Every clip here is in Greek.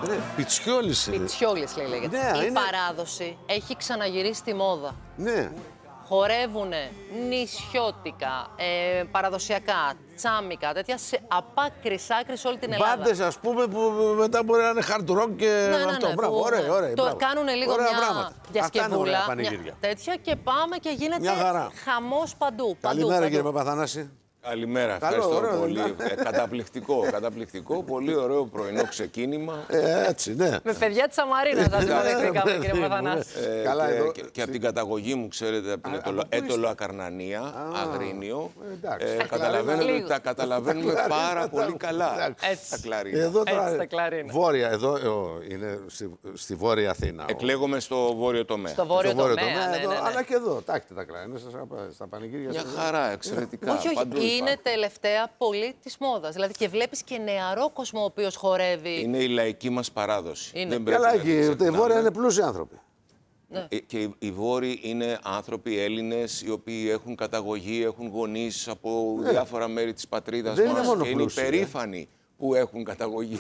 Πιτσιόλης. Πιτσιόλης λέγεται. Ναι, η παράδοση έχει ξαναγυρίσει στη μόδα. Ναι. Χορεύουνε νησιώτικα, παραδοσιακά, τσάμικα, τέτοια σε απάκρης άκρης όλη την Ελλάδα. Μπάντες, ας πούμε, που μετά μπορεί να είναι hard rock και αυτό. Μπράβο, ωραία. Το κάνουν λίγο ωραία μια διασκευούλα, τέτοια και πάμε και γίνεται χαμός παντού. Καλημέρα, κύριε Παπαθανάση. Καλημέρα, ευχαριστώ πολύ. Καταπληκτικό, πολύ ωραίο πρωινό ξεκίνημα. Έτσι, ναι. Με παιδιά της Σαμαρίνας, θα το κύριε Παπαθανάση. Καλά, εδώ. Και από την καταγωγή μου, ξέρετε, από την Έτολο Ακαρνανία, Αγρίνιο. Καταλαβαίνετε ότι τα καταλαβαίνουμε πάρα πολύ καλά στα κλαρίνα. Εδώ βόρεια, εδώ είναι στη Βόρεια Αθήνα. Εκλέγομαι στο βόρειο τομέα. Στο βόρειο τομέα, αλλά και εδώ, τάκτε τα κλαρίνα στα πανηγύρια. Μια χαρά, εξαιρετικά. Είναι τελευταία πολύ της μόδας. Δηλαδή και βλέπεις και νεαρό κόσμο ο οποίος χορεύει. Είναι η λαϊκή μας παράδοση. Καλά, η Βόρεια είναι πλούσιοι άνθρωποι. Ναι. Και οι Βόρειοι είναι άνθρωποι Έλληνες οι οποίοι έχουν καταγωγή, έχουν γονείς από διάφορα μέρη της πατρίδας μας και είναι υπερήφανοι που έχουν καταγωγή.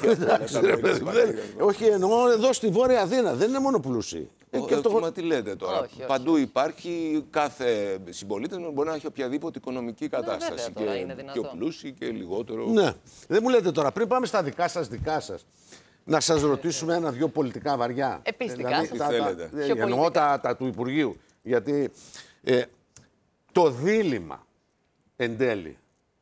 Όχι, εννοώ εδώ στη Βόρεια Αθήνα. Δεν είναι μόνο πλούσιοι. Μα τι λέτε τώρα. Όχι. Παντού υπάρχει, κάθε συμπολίτης μπορεί να έχει οποιαδήποτε οικονομική κατάσταση. Βέβαια, και πιο πλούσιοι και λιγότερο. Ναι. Δεν μου λέτε τώρα, πριν πάμε στα δικά σας, να σας ρωτήσουμε ένα-δυο πολιτικά βαριά. Επίσης, δηλαδή, τι θέλετε. Εννοώ τα του Υπουργείου. Γιατί το δίλημμα εν τέλει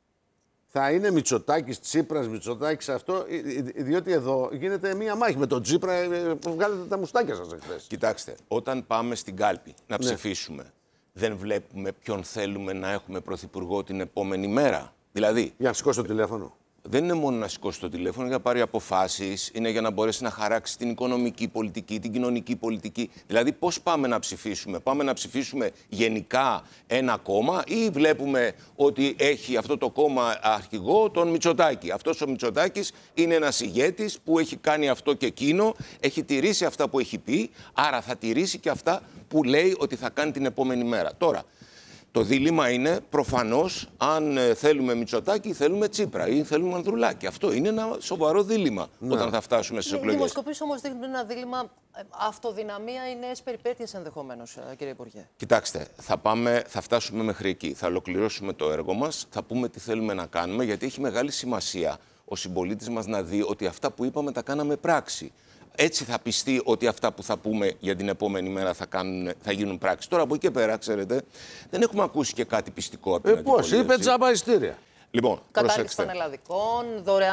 θα είναι Μητσοτάκης, Τσίπρας, Μητσοτάκης αυτό, διότι εδώ γίνεται μία μάχη με τον Τσίπρα που βγάλετε τα μουστάκια σας εχθές. Κοιτάξτε, όταν πάμε στην κάλπη να ψηφίσουμε, δεν βλέπουμε ποιον θέλουμε να έχουμε πρωθυπουργό την επόμενη μέρα. Δηλαδή, για να σηκώσει το τηλέφωνο. Δεν είναι μόνο να σηκώσει το τηλέφωνο για να πάρει αποφάσεις, είναι για να μπορέσει να χαράξει την οικονομική πολιτική, την κοινωνική πολιτική. Δηλαδή, πώς πάμε να ψηφίσουμε. Πάμε να ψηφίσουμε γενικά ένα κόμμα ή βλέπουμε ότι έχει αυτό το κόμμα αρχηγό τον Μητσοτάκη. Αυτός ο Μητσοτάκης είναι ένας ηγέτης που έχει κάνει αυτό και εκείνο, έχει τηρήσει αυτά που έχει πει, άρα θα τηρήσει και αυτά που λέει ότι θα κάνει την επόμενη μέρα. Τώρα, το δίλημμα είναι προφανώς αν θέλουμε Μητσοτάκη ή θέλουμε Τσίπρα ή θέλουμε Ανδρουλάκη. Αυτό είναι ένα σοβαρό δίλημμα όταν θα φτάσουμε στις εκλογές. Οι δημοσκοπήσεις όμως δείχνουν ένα δίλημμα αυτοδυναμία ή νέες περιπέτειες ενδεχομένως, κύριε Υπουργέ. Κοιτάξτε, θα φτάσουμε μέχρι εκεί. Θα ολοκληρώσουμε το έργο μας, θα πούμε τι θέλουμε να κάνουμε, γιατί έχει μεγάλη σημασία ο συμπολίτης μας να δει ότι αυτά που είπαμε τα κάναμε πράξη. Έτσι θα πιστεί ότι αυτά που θα πούμε για την επόμενη μέρα θα γίνουν πράξη. Τώρα από εκεί και πέρα, ξέρετε, δεν έχουμε ακούσει και κάτι πιστικό από την αντιπολίτευση. Πώς, είπε τζάμπα ειστήρια. Λοιπόν, κατάργηση των ελλαδικών,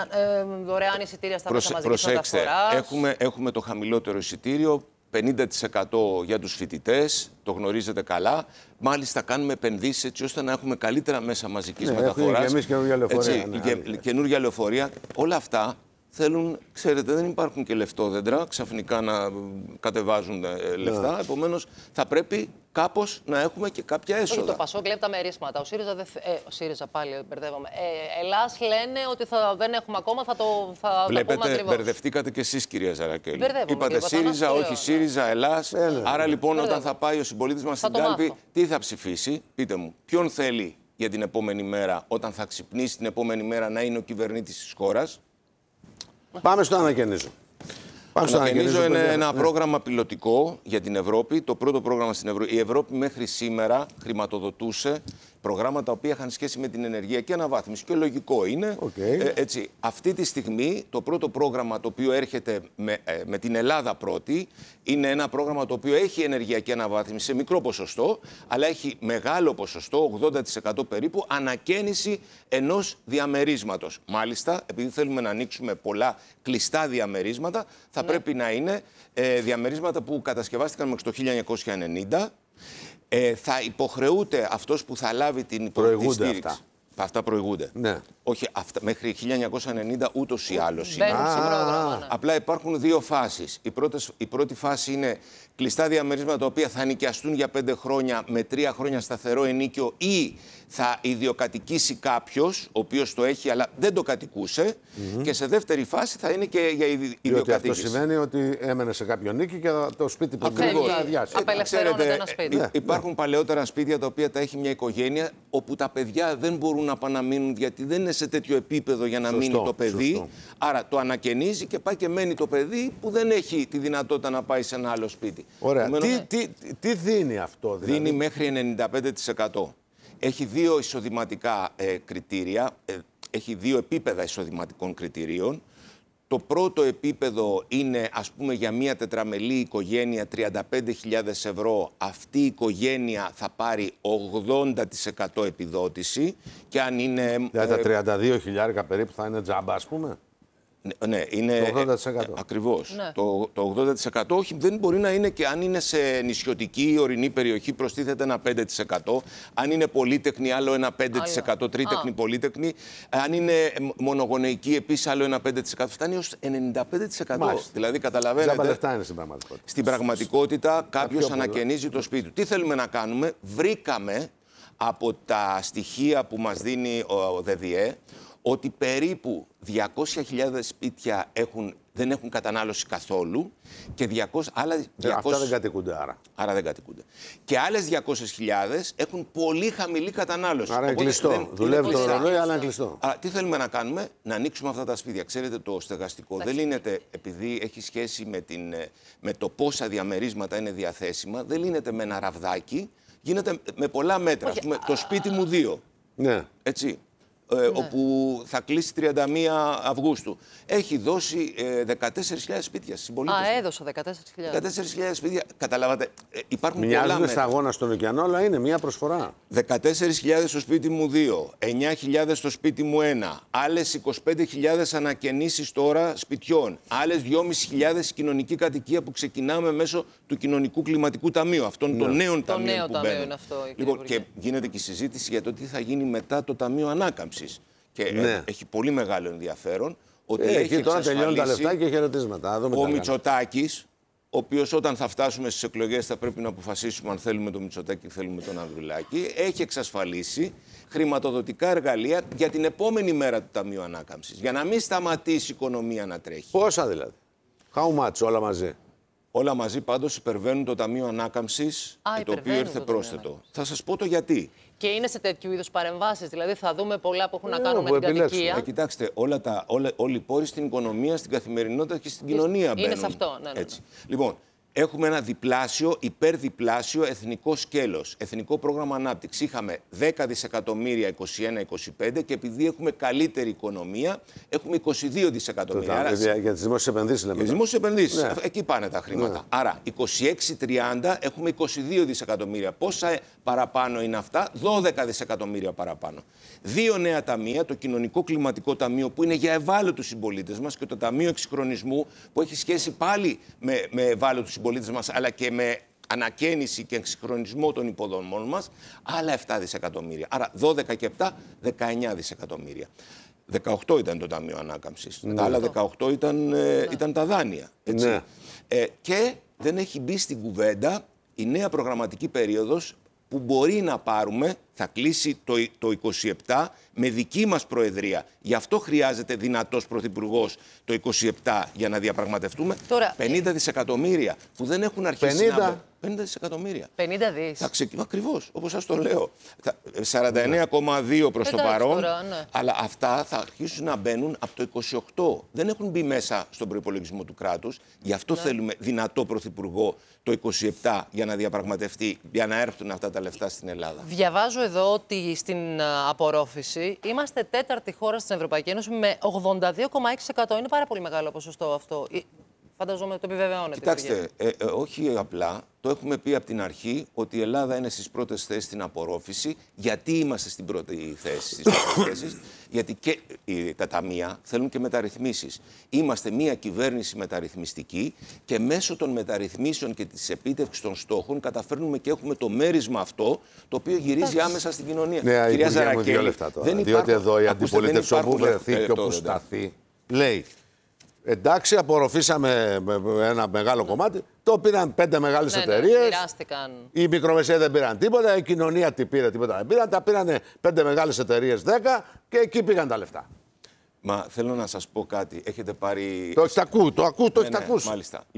δωρεάν εισιτήρια στα μέσα μαζικής μεταφοράς. Έχουμε το χαμηλότερο εισιτήριο, 50% για τους φοιτητές, το γνωρίζετε καλά. Μάλιστα κάνουμε επενδύσεις έτσι ώστε να έχουμε καλύτερα μέσα μαζικής μεταφοράς. Και εμείς καινούργια λεωφορεία. Καινούργια λεωφορεία. Όλα αυτά θέλουν, ξέρετε, δεν υπάρχουν και λεφτόδεντρα ξαφνικά να κατεβάζουν λεφτά. Επομένως, θα πρέπει κάπως να έχουμε και κάποια έσοδα. Το Πασόκ λέει τα μερίσματα. Ο ΣΥΡΙΖΑ πάλι μπερδεύομαι. Ελλάς λένε ότι δεν έχουμε ακόμα, θα βλέπετε, μπερδευτήκατε κι εσείς, κυρία Ζαρακέλη. Είπατε ΣΥΡΙΖΑ, όχι ΣΥΡΙΖΑ, Ελλάς. Άρα λοιπόν, όταν θα πάει ο συμπολίτης μας στην κάλπη, τι θα ψηφίσει, πείτε μου, ποιον θέλει για την επόμενη μέρα, όταν θα ξυπνήσει την επόμενη μέρα να είναι ο κυβερνήτης της χώρας. Πάμε στο ανακαινίζω. Ανακαινίζω είναι ένα πρόγραμμα πιλωτικό για την Ευρώπη. Το πρώτο πρόγραμμα στην Ευρώπη. Η Ευρώπη μέχρι σήμερα χρηματοδοτούσε προγράμματα τα οποία είχαν σχέση με την ενεργειακή αναβάθμιση. Και λογικό είναι. Έτσι, αυτή τη στιγμή το πρώτο πρόγραμμα το οποίο έρχεται με την Ελλάδα πρώτη είναι ένα πρόγραμμα το οποίο έχει ενεργειακή αναβάθμιση σε μικρό ποσοστό, αλλά έχει μεγάλο ποσοστό, 80% περίπου, ανακαίνιση ενός διαμερίσματος. Μάλιστα, επειδή θέλουμε να ανοίξουμε πολλά κλειστά διαμερίσματα, θα πρέπει να είναι διαμερίσματα που κατασκευάστηκαν μέχρι το 1990. Θα υποχρεούται αυτός που θα λάβει την υπολογιστή στήριξη. Αυτά προηγούνται. Ναι. Όχι, μέχρι 1990 ούτως ή άλλως. Απλά υπάρχουν δύο φάσεις. Η πρώτη φάση είναι κλειστά διαμερίσματα τα οποία θα νοικιαστούν για 5 χρόνια με 3 χρόνια σταθερό ενίκιο ή θα ιδιοκατοικήσει κάποιος, ο οποίος το έχει αλλά δεν το κατοικούσε. Και σε δεύτερη φάση θα είναι και για ιδιοκατοίκηση. Αυτό σημαίνει ότι έμενε σε κάποιο νίκη και το σπίτι που θα αδειάσει. Απελευθερώνεται ένα σπίτι. Υπάρχουν παλαιότερα σπίτια τα οποία τα έχει μια οικογένεια όπου τα παιδιά δεν μπορούν να πάνε να μείνουν γιατί δεν είναι σε τέτοιο επίπεδο για να μείνει το παιδί. Σωστό. Άρα το ανακαινίζει και πάει και μένει το παιδί που δεν έχει τη δυνατότητα να πάει σε ένα άλλο σπίτι. Ωραία. Επομένως, Τι δίνει αυτό, δηλαδή? δίνει μέχρι 95%. Έχει δύο εισοδηματικά κριτήρια, έχει δύο επίπεδα εισοδηματικών κριτηρίων. Το πρώτο επίπεδο είναι, ας πούμε, για μια τετραμελή οικογένεια 35.000 ευρώ. Αυτή η οικογένεια θα πάρει 80% επιδότηση και αν είναι... Δηλαδή τα 32.000 περίπου θα είναι τζάμπα, ας πούμε. Ναι, είναι το 80%. Ακριβώς. Ναι. Το 80% όχι, δεν μπορεί να είναι και αν είναι σε νησιωτική ή ορεινή περιοχή προστίθεται ένα 5%. Αν είναι πολύτεκνη άλλο ένα 5%, τρίτεκνη πολύτεκνη. Αν είναι μονογονεϊκή επίσης άλλο ένα 5%. Φτάνει ως 95%. Μάλιστα. Δηλαδή καταλαβαίνετε. Τζάμπα λεφτά είναι στην πραγματικότητα. Στην πραγματικότητα κάποιος πολλά. ανακαινίζει το σπίτι του. Τι θέλουμε να κάνουμε? Βρήκαμε από τα στοιχεία που μας δίνει ο ΔΔΕ ότι περίπου 200.000 σπίτια δεν έχουν κατανάλωση καθόλου και άλλα 200... Αυτά δεν κατοικούνται άρα. Άρα δεν κατοικούνται. Και άλλες 200.000 έχουν πολύ χαμηλή κατανάλωση. Άρα είναι κλειστό. Δουλεύει το ρολόι, αλλά είναι κλειστό. Άρα τι θέλουμε να κάνουμε? Να ανοίξουμε αυτά τα σπίτια. Ξέρετε, το στεγαστικό δεν λύνεται επειδή έχει σχέση με το πόσα διαμερίσματα είναι διαθέσιμα. Δεν λύνεται με ένα ραβδάκι. Γίνεται με πολλά μέτρα. Ας πούμε, το σπίτι μου 2. Ναι. Έτσι. Όπου θα κλείσει 31 Αυγούστου. Έχει δώσει 14.000 σπίτια στις συμπολίτες. Έδωσε 14.000. 14.000 σπίτια. Καταλάβατε, υπάρχουν πολλά Μοιάζουν μέτρα. σταγόνα στον ωκεανό, αλλά είναι μια προσφορά. 14.000 στο σπίτι μου 2, 9.000 στο σπίτι μου 1, άλλες 25.000 ανακαινήσεις τώρα σπιτιών, άλλες 2.500 κοινωνική κατοικία που ξεκινάμε μέσω του Κοινωνικού Κλιματικού Ταμείου, αυτών των νέων ταμείων που μπαίνουν. Είναι αυτό, λοιπόν, και γίνεται και η συζήτηση για το τι θα γίνει μετά το Ταμείο Ανάκαμψης. Και έχει πολύ μεγάλο ενδιαφέρον ότι έχει τώρα τελειώνουν τα εξασφαλίσει λεφτά και χαιρετίσματα. ο Μητσοτάκης, ο οποίος όταν θα φτάσουμε στις εκλογές θα πρέπει να αποφασίσουμε αν θέλουμε τον Μητσοτάκη ή θέλουμε τον Ανδρουλάκη, έχει εξασφαλίσει χρηματοδοτικά εργαλεία για την επόμενη μέρα του Ταμείου Ανάκαμψης. Για να μην σταματήσει η οικονομία να τρέχει. Πόσα δηλαδή? How much όλα μαζί? Όλα μαζί πάντως υπερβαίνουν το Ταμείο Ανάκαμψης, το οποίο ήρθε πρόσθετο. Θα σας πω το γιατί. Και είναι σε τέτοιου είδους παρεμβάσεις, δηλαδή θα δούμε πολλά που έχουν να κάνουν με την κατοικία. Κοιτάξτε, όλοι οι πόροι στην οικονομία, στην καθημερινότητα και στην κοινωνία μπαίνουν. Είναι σε αυτό, ναι. Έτσι. Λοιπόν, έχουμε ένα διπλάσιο, υπερδιπλάσιο εθνικό σκέλος. Εθνικό πρόγραμμα ανάπτυξη. Είχαμε 10 δισεκατομμύρια 21-25 και επειδή έχουμε καλύτερη οικονομία, έχουμε 22 δισεκατομμύρια. Για τις δημόσιες επενδύσεις λέμε. Για τις δημόσιες επενδύσεις. Ναι. Εκεί πάνε τα χρήματα. Ναι. Άρα, 26-30 έχουμε 22 δισεκατομμύρια. Πόσα παραπάνω είναι αυτά? 12 δισεκατομμύρια παραπάνω. Δύο νέα ταμεία, το Κοινωνικό Κλιματικό Ταμείο που είναι για ευάλωτους συμπολίτες μας και το Ταμείο Εξυγχρονισμού που έχει σχέση πάλι με ευάλωτους συμπολίτες μας αλλά και με ανακαίνιση και εξυγχρονισμό των υποδομών μας, άλλα 7 δισεκατομμύρια. Άρα 12 και 7, 19 δισεκατομμύρια. 18 ήταν το Ταμείο Ανάκαμψης. Τα άλλα 18 ήταν τα δάνεια. Έτσι. Ναι. Και δεν έχει μπει στην κουβέντα η νέα προγραμματική περίοδος που μπορεί να πάρουμε, θα κλείσει το 27 με δική μας προεδρία. Γι' αυτό χρειάζεται δυνατός πρωθυπουργός το 27 για να διαπραγματευτούμε. Τώρα, 50 δισεκατομμύρια που δεν έχουν αρχίσει 50 δισεκατομμύρια. 50 δις. Ακριβώς, όπως σας το λέω. 49,2 προς το παρόν, τώρα, ναι. αλλά αυτά θα αρχίσουν να μπαίνουν από το 28. Δεν έχουν μπει μέσα στον προϋπολογισμό του κράτους. Γι' αυτό θέλουμε δυνατό πρωθυπουργό το 27 για να διαπραγματευτεί, για να έρθουν αυτά τα λεφτά στην Ελλάδα. Διαβάζω εδώ ότι στην απορρόφηση είμαστε τέταρτη χώρα στην Ευρωπαϊκή Ένωση με 82,6%. Είναι πάρα πολύ μεγάλο ποσοστό αυτό. Φανταζόμαι το επιβεβαιώνετε. Κοιτάξτε, όχι απλά. Το έχουμε πει από την αρχή ότι η Ελλάδα είναι στις πρώτες θέσεις στην απορρόφηση. Γιατί είμαστε στην πρώτη θέση, στις πρώτες θέσεις? Γιατί και τα ταμεία θέλουν και μεταρρυθμίσεις. Είμαστε μια κυβέρνηση μεταρρυθμιστική και μέσω των μεταρρυθμίσεων και της επίτευξης των στόχων καταφέρνουμε και έχουμε το μέρισμα αυτό το οποίο γυρίζει άμεσα στην κοινωνία. Ναι, κυρία Ζαρακέλη, διότι εδώ η αντιπολίτευση όπου βρεθεί και όπου σταθεί λέει εντάξει, απορροφήσαμε ένα μεγάλο κομμάτι. Το πήραν 5 μεγάλες εταιρείες. Μοιράστηκαν. Οι μικρομεσαίοι δεν πήραν τίποτα. Η κοινωνία τι πήρε, τίποτα δεν πήραν. Τα πήραν 5 μεγάλες εταιρείες, 10 και εκεί πήγαν τα λεφτά. Μα θέλω να σας πω κάτι. Έχετε πάρει. Το έχετε ακούσει. Μάλιστα. Λοιπόν,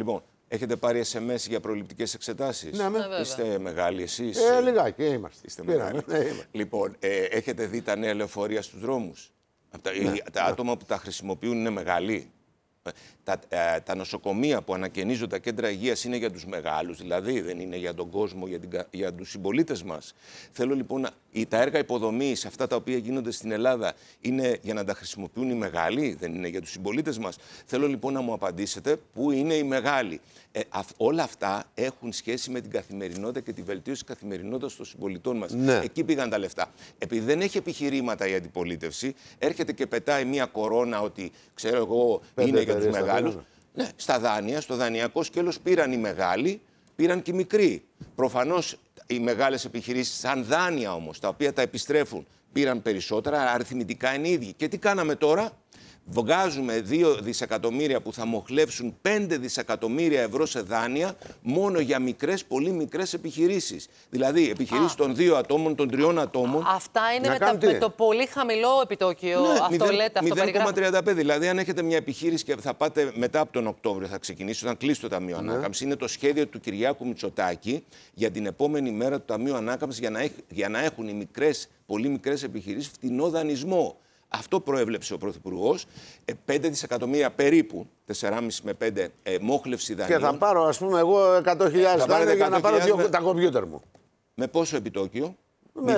Έχετε πάρει SMS για προληπτικές εξετάσεις? Ναι, Είστε μεγάλοι εσείς? Λιγάκι, είμαστε. Είστε μεγάλοι. Λοιπόν, έχετε δει τα νέα λεωφορεία στους δρόμους? Τα άτομα που τα χρησιμοποιούν είναι μεγάλοι. Τα νοσοκομεία που ανακαινίζουν, τα κέντρα υγείας, είναι για τους μεγάλους, δηλαδή δεν είναι για τον κόσμο, για τους συμπολίτες μας. Θέλω λοιπόν, τα έργα υποδομής, αυτά τα οποία γίνονται στην Ελλάδα, είναι για να τα χρησιμοποιούν οι μεγάλοι, δεν είναι για τους συμπολίτες μας? Θέλω λοιπόν να μου απαντήσετε πού είναι οι μεγάλοι. Όλα αυτά έχουν σχέση με την καθημερινότητα και τη βελτίωση της καθημερινότητας των συμπολιτών μας. Ναι. Εκεί πήγαν τα λεφτά. Επειδή δεν έχει επιχειρήματα η αντιπολίτευση, έρχεται και πετάει μια κορώνα ότι, ξέρω εγώ, είναι για τους μεγάλους. Ναι, στα δάνεια, στο δανειακό σκέλος πήραν οι μεγάλοι, πήραν και οι μικροί. Προφανώς οι μεγάλες επιχειρήσεις, σαν δάνεια όμως, τα οποία τα επιστρέφουν, πήραν περισσότερα, αριθμητικά είναι οι ίδιοι. Και τι κάναμε τώρα? Βγάζουμε 2 δισεκατομμύρια που θα μοχλεύσουν 5 δισεκατομμύρια ευρώ σε δάνεια μόνο για μικρές, πολύ μικρές επιχειρήσεις. Δηλαδή επιχειρήσεις των 2 ατόμων, των 3 ατόμων. Αυτά είναι με το πολύ χαμηλό επιτόκιο. Ναι, αυτό λέτε, αυτό 0,35. Δηλαδή, αν έχετε μια επιχείρηση και θα πάτε μετά από τον Οκτώβριο, θα ξεκινήσει, όταν κλείσει το Ταμείο Ανάκαμψης, είναι το σχέδιο του Κυριάκου Μητσοτάκη για την επόμενη μέρα του Ταμείου Ανάκαμψης για να έχουν οι μικρές, πολύ μικρές επιχειρήσεις φτηνό δανεισμό. Αυτό προέβλεψε ο Πρωθυπουργός. 5 δισεκατομμύρια περίπου, 4,5 με 5 μόχλευση δανείων. Και θα πάρω, ας πούμε, εγώ 100.000 δάνεια για να πάρω τα κομπιούτερ μου. Με πόσο επιτόκιο? Με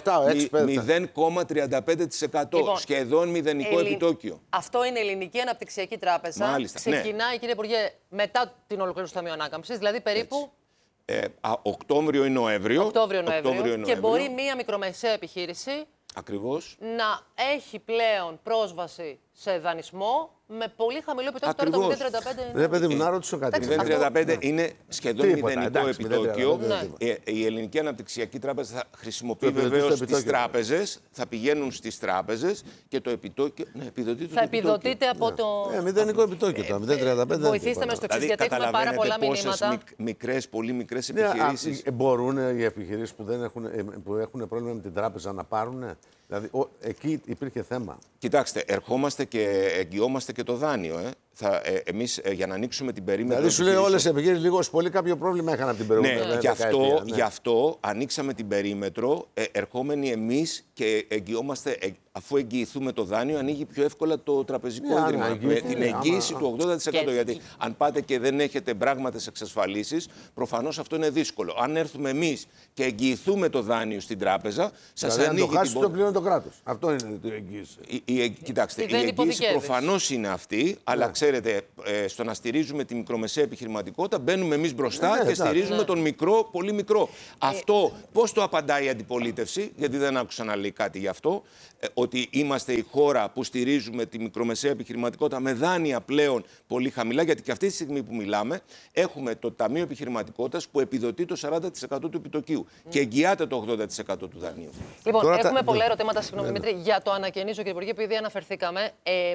0,35%. Λοιπόν, σχεδόν μηδενικό επιτόκιο. Αυτό είναι η Ελληνική Αναπτυξιακή Τράπεζα. Μάλιστα, ξεκινάει, κύριε Υπουργέ, μετά την ολοκλήρωση του Ταμείου Ανάκαμψης, δηλαδή περίπου. Οκτώβριο ή Νοέμβριο. Και μπορεί μία μικρομεσαία επιχείρηση ακριβώς να έχει πλέον πρόσβαση σε δανεισμό με πολύ χαμηλό επιτόκιο. Τώρα το 0,35. Δεν παιδί μου, να ρωτήσω κάτι. 0,35 είναι σχεδόν μηδενικό επιτόκιο. Η Ελληνική Αναπτυξιακή Τράπεζα θα χρησιμοποιεί βεβαίως τις τράπεζες, θα πηγαίνουν στις τράπεζες και το επιτόκιο. Ναι, θα επιδοτείται από το. Μηδενικό επιτόκιο το 0,35. Βοηθήστε με στο εξής, γιατί έχουμε πάρα πολλά μηνύματα. Μικρές, πολύ μικρές επιχειρήσεις. Μπορούν οι επιχειρήσεις που έχουν πρόβλημα με την τράπεζα να πάρουν? Δηλαδή, εκεί υπήρχε θέμα. Κοιτάξτε, ερχόμαστε και εγγυόμαστε και το δάνειο. Εμείς για να ανοίξουμε την περίμετρο. Δηλαδή, σου λέει όλες οι επιχειρήσεις λίγο πολύ κάποιο πρόβλημα είχαν από την περίμετρο. Ναι, γι' αυτό ανοίξαμε την περίμετρο, ερχόμενοι εμείς και εγγυόμαστε, αφού εγγυηθούμε το δάνειο, ανοίγει πιο εύκολα το τραπεζικό ίδρυμα. Με την εγγύηση του 80%. Γιατί αν πάτε και δεν έχετε πράγματες εξασφαλίσεις, προφανώς αυτό είναι δύσκολο. Αν έρθουμε εμείς και εγγυηθούμε το δάνειο στην τράπεζα, σας ανοίγει. Αν το χάσει, το πληρώνει το κράτος. Αυτό είναι η εγγύηση. Κοιτάξτε, η εγγύηση προφανώς είναι αυτή, αλλά ξέρετε, στο να στηρίζουμε τη μικρομεσαία επιχειρηματικότητα, μπαίνουμε εμείς μπροστά και στηρίζουμε τον μικρό, πολύ μικρό. Αυτό πώς το απαντάει η αντιπολίτευση, γιατί δεν άκουσα να λέει κάτι γι' αυτό, ότι είμαστε η χώρα που στηρίζουμε τη μικρομεσαία επιχειρηματικότητα με δάνεια πλέον πολύ χαμηλά, γιατί και αυτή τη στιγμή που μιλάμε έχουμε το Ταμείο Επιχειρηματικότητας που επιδοτεί το 40% του επιτοκίου και εγγυάται το 80% του δανείου. Λοιπόν, έχουμε πολλά ερωτήματα, συγγνώμη Δημήτρη, για το ανακαινήσω, κύριε Υπουργέ, επειδή αναφερθήκαμε.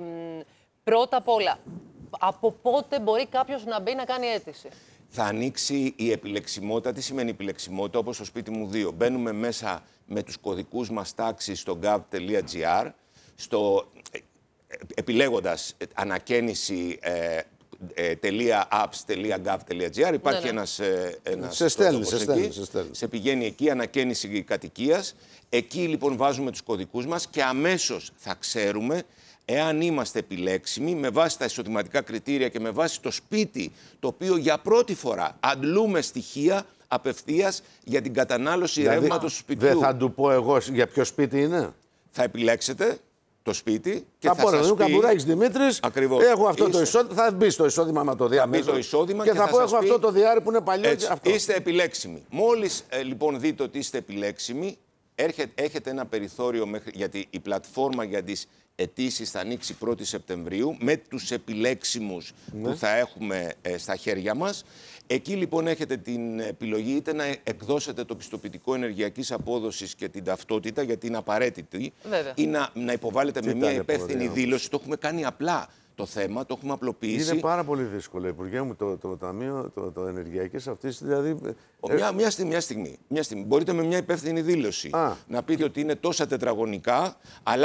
Πρώτα απ' όλα, από πότε μπορεί κάποιος να μπει να κάνει αίτηση? Θα ανοίξει η επιλεξιμότητα. Τι σημαίνει επιλεξιμότητα? Όπως στο σπίτι μου 2. Μπαίνουμε μέσα με τους κωδικούς μας τάξης στο gov.gr, επιλέγοντας ανακαίνιση .apps.gov.gr. Υπάρχει ένας σε στέλνει. Σε πηγαίνει εκεί, ανακαίνιση κατοικίας. Εκεί λοιπόν βάζουμε τους κωδικούς μας και αμέσως θα ξέρουμε εάν είμαστε επιλέξιμοι με βάση τα εισοδηματικά κριτήρια και με βάση το σπίτι, το οποίο για πρώτη φορά αντλούμε στοιχεία απευθείας για την κατανάλωση ρεύματος του σπιτιού. Δεν θα του πω εγώ για ποιο σπίτι είναι. Θα επιλέξετε το σπίτι και θα σας πει... Καμπουράκης Δημήτρης, ακριβώς, έχω αυτό το εισόδημα, θα μπει στο εισόδημα με το διάμεσο. Και θα πω έχω αυτό το διάρρη που είναι παλιό. Έτσι, αυτό. Είστε επιλέξιμοι. Μόλις λοιπόν δείτε ότι είστε επιλέξιμοι, έχετε ένα περιθώριο γιατί η πλατφόρμα για τις αιτήσεις θα ανοίξει 1η Σεπτεμβρίου με τους επιλέξιμους που θα έχουμε στα χέρια μας. Εκεί λοιπόν έχετε την επιλογή είτε να εκδώσετε το πιστοποιητικό ενεργειακής απόδοσης και την ταυτότητα, γιατί είναι απαραίτητη, ή να υποβάλλετε με μια υπεύθυνη δήλωση. Το έχουμε κάνει απλά το θέμα, το έχουμε απλοποιήσει. Είναι πάρα πολύ δύσκολο, Υπουργέ μου, το Ταμείο το ενεργειακής αυτής, δηλαδή... Μια στιγμή. Μπορείτε με μια υπεύθυνη δήλωση να πείτε ότι είναι τόσα τετραγωνικά, αλλά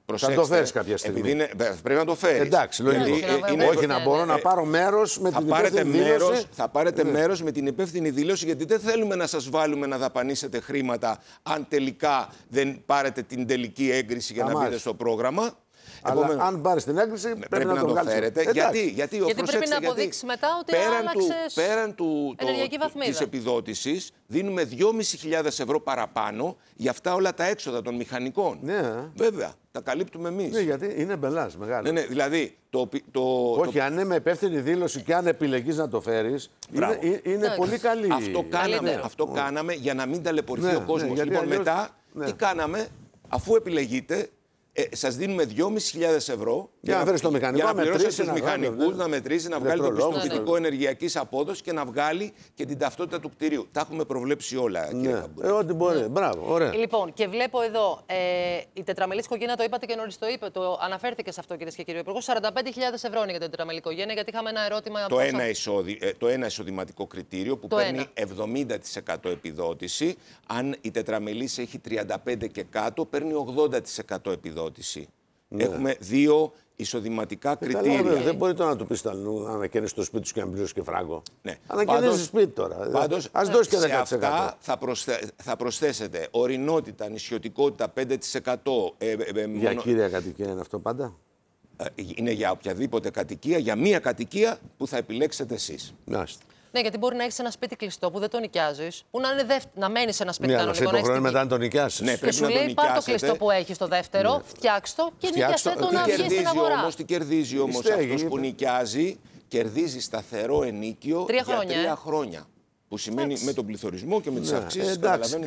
Προσέξτε, θα το φέρεις κάποια στιγμή. Πρέπει να το φέρεις. Εντάξει, όχι να μπορώ να πάρω μέρος με την υπεύθυνη δήλωση. Θα πάρετε μέρος με την υπεύθυνη δήλωση, γιατί δεν θέλουμε να σας βάλουμε να δαπανίσετε χρήματα αν τελικά δεν πάρετε την τελική έγκριση για να μπείτε στο πρόγραμμα. Αλλά επομένως, αν πάρεις την έγκριση, πρέπει να το φέρετε. Γιατί πρέπει να αποδείξει μετά ότι πέραν ενεργειακή βαθμίδα της επιδότησης, δίνουμε 2.500 ευρώ παραπάνω για αυτά όλα τα έξοδα των μηχανικών. Ναι. Βέβαια, τα καλύπτουμε εμείς. Ναι, γιατί είναι μπελάς μεγάλο. Ναι, δηλαδή, όχι, αν είναι με υπεύθυνη δήλωση και αν επιλεγείς να το φέρεις, είναι πολύ καλή. Αυτό κάναμε για να μην ταλαιπωρηθεί ο κόσμος. Λοιπόν, μετά, τι κάναμε, αφού επιλεγείτε, σας δίνουμε 2.500 ευρώ για να πληρώσετε τους μηχανικούς, να μετρήσει, να βγάλει το πιστοποιητικό ενεργειακής απόδοσης και να βγάλει και την ταυτότητα του κτηρίου. Τα έχουμε προβλέψει όλα, κύριε Καμπούρη. Ό,τι μπορεί. Μπράβο, ωραία. Λοιπόν, και βλέπω εδώ, η τετραμελής οικογένεια, το είπατε και νωρίς το αναφέρθηκε σε αυτό, κυρίες και κύριοι Υπουργό. 45.000 ευρώ είναι για την τετραμελή οικογένεια, γιατί είχαμε ένα ερώτημα. Το ένα εισοδηματικό κριτήριο που παίρνει 70% επιδότηση. Αν η τετραμελής έχει 35 και κάτω, παίρνει 80% επιδότηση. Ναι. Έχουμε δύο εισοδηματικά κριτήρια. Δεν μπορεί τώρα να του πει να ανακαίνεις το σπίτι σου και να πληρώσει και φράγκο. Ναι. Ανακαίνεις σπίτι τώρα. Πάντως, ας δώσει και 10%. Σε αυτά θα προσθέσετε ορεινότητα, νησιωτικότητα 5%. Για κύρια κατοικία είναι αυτό πάντα. Είναι για οποιαδήποτε κατοικία, για μία κατοικία που θα επιλέξετε εσείς. Ναι, γιατί μπορεί να έχει ένα σπίτι κλειστό που δεν το νοικιάζεις, που να μένει σε ένα σπίτι κανονικό. Ναι, αλλά σε υποχρεώνει μετά να το νοικιάσεις. Ναι, και σου λέει πάρ' το κλειστό που έχει το δεύτερο, φτιάξ' το και νοικιάσαι το να βγει στην αγορά. Τι κερδίζει όμως αυτός που νοικιάζει? Κερδίζει σταθερό ενίκιο για 3 χρόνια. Που σημαίνει με τον πληθωρισμό και με τις αυξήσεις.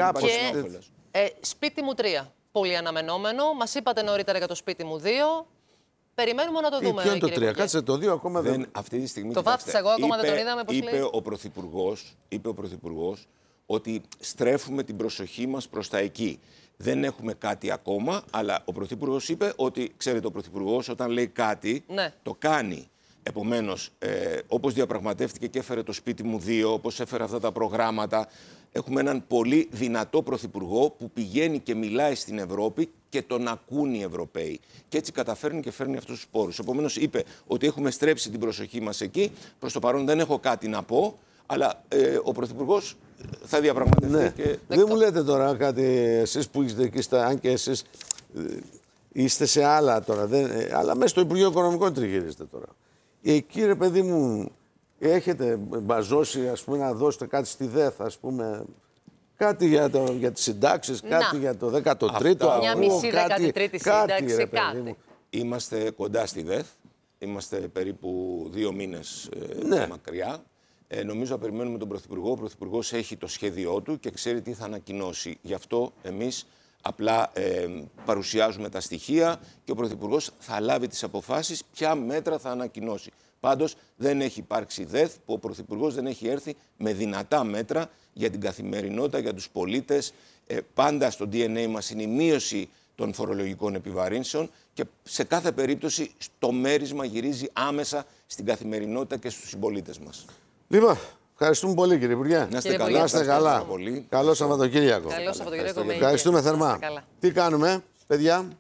Σπίτι μου 3. Πολύ αναμενόμενο. Μας είπατε νωρίτερα για το σπίτι μου 2. Περιμένουμε να το δούμε. Ποιο είναι το 3, κάτσε το 2 ακόμα δεν. Αυτή τη στιγμή. Το βάφτισα εγώ, ακόμα δεν τον είδαμε. Πώς είπε ο Πρωθυπουργός ότι στρέφουμε την προσοχή μας προς τα εκεί. Δεν έχουμε κάτι ακόμα, αλλά ο Πρωθυπουργός είπε ότι, ξέρετε, ο Πρωθυπουργός όταν λέει κάτι, το κάνει. Επομένως, όπως διαπραγματεύτηκε και έφερε το σπίτι μου 2, όπως έφερε αυτά τα προγράμματα, έχουμε έναν πολύ δυνατό πρωθυπουργό που πηγαίνει και μιλάει στην Ευρώπη και τον ακούν οι Ευρωπαίοι. Και έτσι καταφέρνει και φέρνει αυτούς τους πόρους. Επομένως, είπε ότι έχουμε στρέψει την προσοχή μας εκεί. Προς το παρόν δεν έχω κάτι να πω, αλλά ο πρωθυπουργός θα διαπραγματευτεί. Ναι. Και... Δεν μου λέτε τώρα κάτι, εσείς που είστε εκεί, αν και εσείς είστε σε άλλα τώρα, αλλά μέσα στο Υπουργείο Οικονομικών τριγυρίζετε τώρα. Εκεί, ρε παιδί μου, έχετε μπαζώσει, ας πούμε, να δώσετε κάτι στη ΔΕΘ, ας πούμε, κάτι για τις συντάξεις, κάτι για το 13ο. Μια μισή 13η σύνταξη, κάτι. Είμαστε κοντά στη ΔΕΘ, είμαστε περίπου 2 μήνες μακριά. Νομίζω να περιμένουμε τον Πρωθυπουργό. Ο Πρωθυπουργός έχει το σχέδιό του και ξέρει τι θα ανακοινώσει. Γι' αυτό εμείς απλά παρουσιάζουμε τα στοιχεία και ο Πρωθυπουργός θα λάβει τις αποφάσεις ποια μέτρα θα ανακοινώσει. Πάντως δεν έχει υπάρξει ΔΕΘ που ο Πρωθυπουργός δεν έχει έρθει με δυνατά μέτρα για την καθημερινότητα, για τους πολίτες. Πάντα στο DNA μας είναι η μείωση των φορολογικών επιβαρύνσεων και σε κάθε περίπτωση το μέρισμα γυρίζει άμεσα στην καθημερινότητα και στους συμπολίτες μας. Λοιπόν, ευχαριστούμε πολύ, κύριε Υπουργέ. Να είστε καλά. Καλό Σαββατοκύριακο. Καλό Σαββατοκύριακο. Ευχαριστούμε θερμά. Τι κάνουμε, παιδιά?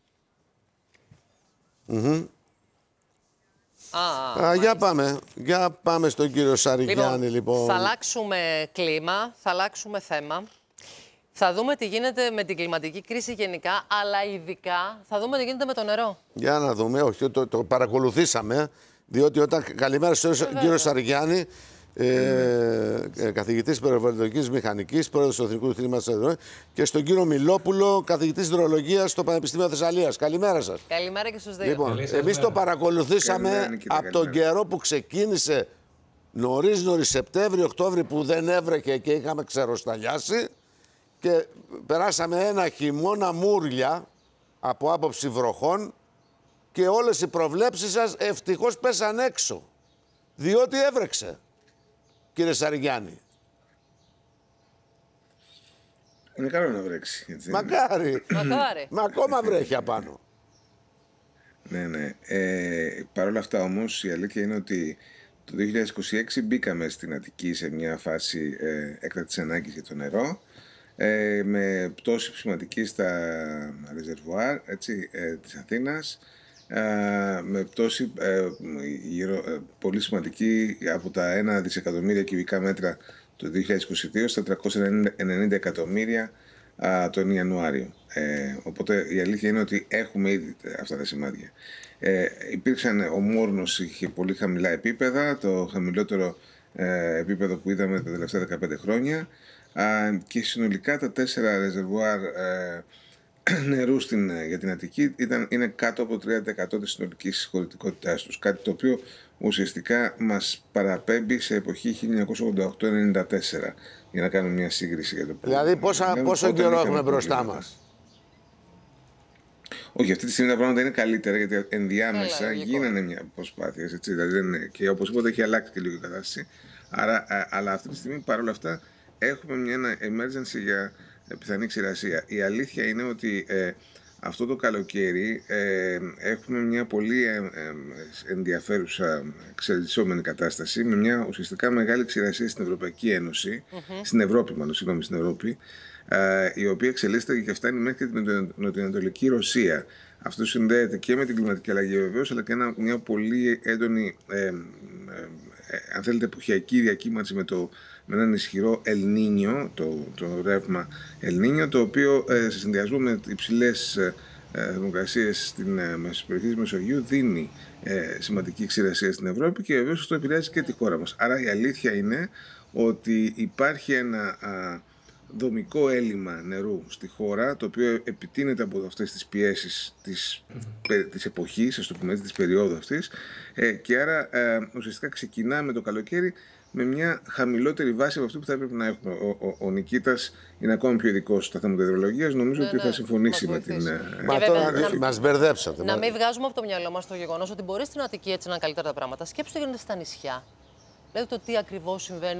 Για πάμε στον κύριο Σαρικιάνη, λοιπόν. Θα αλλάξουμε κλίμα, θα αλλάξουμε θέμα. Θα δούμε τι γίνεται με την κλιματική κρίση γενικά, αλλά ειδικά θα δούμε τι γίνεται με το νερό. Για να δούμε, όχι, το παρακολουθήσαμε, διότι όταν... Καλημέρα στον κύριο Σαρικιάνη, καθηγητής περιβαλλοντικής μηχανικής, πρόεδρος του Εθνικού Ιδρύματος και στον κύριο Μιλόπουλο, καθηγητής υδρολογίας στο Πανεπιστήμιο Θεσσαλίας. Καλημέρα σας. Καλημέρα και στους δύο. Λοιπόν, εμείς το παρακολουθήσαμε από τον καιρό που ξεκίνησε νωρίς Σεπτέμβριο-Οκτώβριο, που δεν έβρεχε και είχαμε ξεροσταλιάσει, και περάσαμε ένα χειμώνα μούρλια από άποψη βροχών και όλες οι προβλέψεις σας ευτυχώς πέσαν έξω, διότι έβρεξε. Κύριε Σαρικιάνη. Είναι καλό να βρέξει. Έτσι. Μακάρι. Μα ακόμα βρέχει απάνω. Ναι. Παρ' όλα αυτά όμως η αλήθεια είναι ότι το 2026 μπήκαμε στην Αττική σε μια φάση έκτακτης ανάγκης για το νερό. με πτώση σημαντική στα ρεζερβουάρ της Αθήνας, με πτώση πολύ σημαντική από τα 1 δισεκατομμύρια κυβικά μέτρα το 2022 στα 390 εκατομμύρια τον Ιανουάριο. Οπότε η αλήθεια είναι ότι έχουμε ήδη αυτά τα σημάδια. Ο Μούρνος είχε πολύ χαμηλά επίπεδα, το χαμηλότερο επίπεδο που είδαμε τα τελευταία 15 χρόνια, και συνολικά τα 4 ρεζερβουάρ νερού για την Αττική είναι κάτω από 30% της συνολικής χωρητικότητάς τους. Κάτι το οποίο ουσιαστικά μας παραπέμπει σε εποχή 1988-94, για να κάνουμε μια σύγκριση για το πρόβλημα. Δηλαδή πόσο καιρό έχουμε μπροστά μας? Όχι, αυτή τη στιγμή τα πράγματα είναι καλύτερα, γιατί ενδιάμεσα γίνανε μια προσπάθεια. Δηλαδή, και οπωσδήποτε έχει αλλάξει και λίγο η κατάσταση. Αλλά αυτή τη στιγμή παρόλα αυτά έχουμε μια emergency για πιθανή ξηρασία. Η αλήθεια είναι ότι αυτό το καλοκαίρι έχουμε μια πολύ ενδιαφέρουσα εξελισσόμενη κατάσταση, με μια ουσιαστικά μεγάλη ξηρασία στην Ευρωπαϊκή Ένωση, στην Ευρώπη μάλλον, συγγνώμη, στην Ευρώπη, η οποία εξελίσσεται και φτάνει μέχρι την νοτιοανατολική Ρωσία. Αυτό συνδέεται και με την κλιματική αλλαγή βεβαίως, αλλά και μια πολύ έντονη, αν θέλετε, εποχιακή διακύμανση με έναν ισχυρό Ελνίνιο, το ρεύμα Ελνίνιο, το οποίο σε συνδυασμό με υψηλές θερμοκρασίες στην περιοχή της Μεσογείου δίνει σημαντική ξηρασία στην Ευρώπη, και βεβαίως αυτό επηρεάζει και τη χώρα μας. Άρα η αλήθεια είναι ότι υπάρχει ένα δομικό έλλειμμα νερού στη χώρα, το οποίο επιτείνεται από αυτές τις πιέσεις της εποχής, ας το πούμε, της περίοδου αυτής, και άρα ουσιαστικά ξεκινάμε το καλοκαίρι με μια χαμηλότερη βάση από αυτή που θα έπρεπε να έχουμε. Ο Νικήτας είναι ακόμα πιο ειδικός στα θέματα υδρολογίας. Νομίζω ότι θα συμφωνήσει με την. Μας μπερδέψατε. Να μην βγάζουμε από το μυαλό μας το γεγονός ότι μπορεί στην Αττική έτσι να είναι καλύτερα τα πράγματα. Σκέψτε τι γίνεται στα νησιά. Δηλαδή το τι ακριβώς συμβαίνει.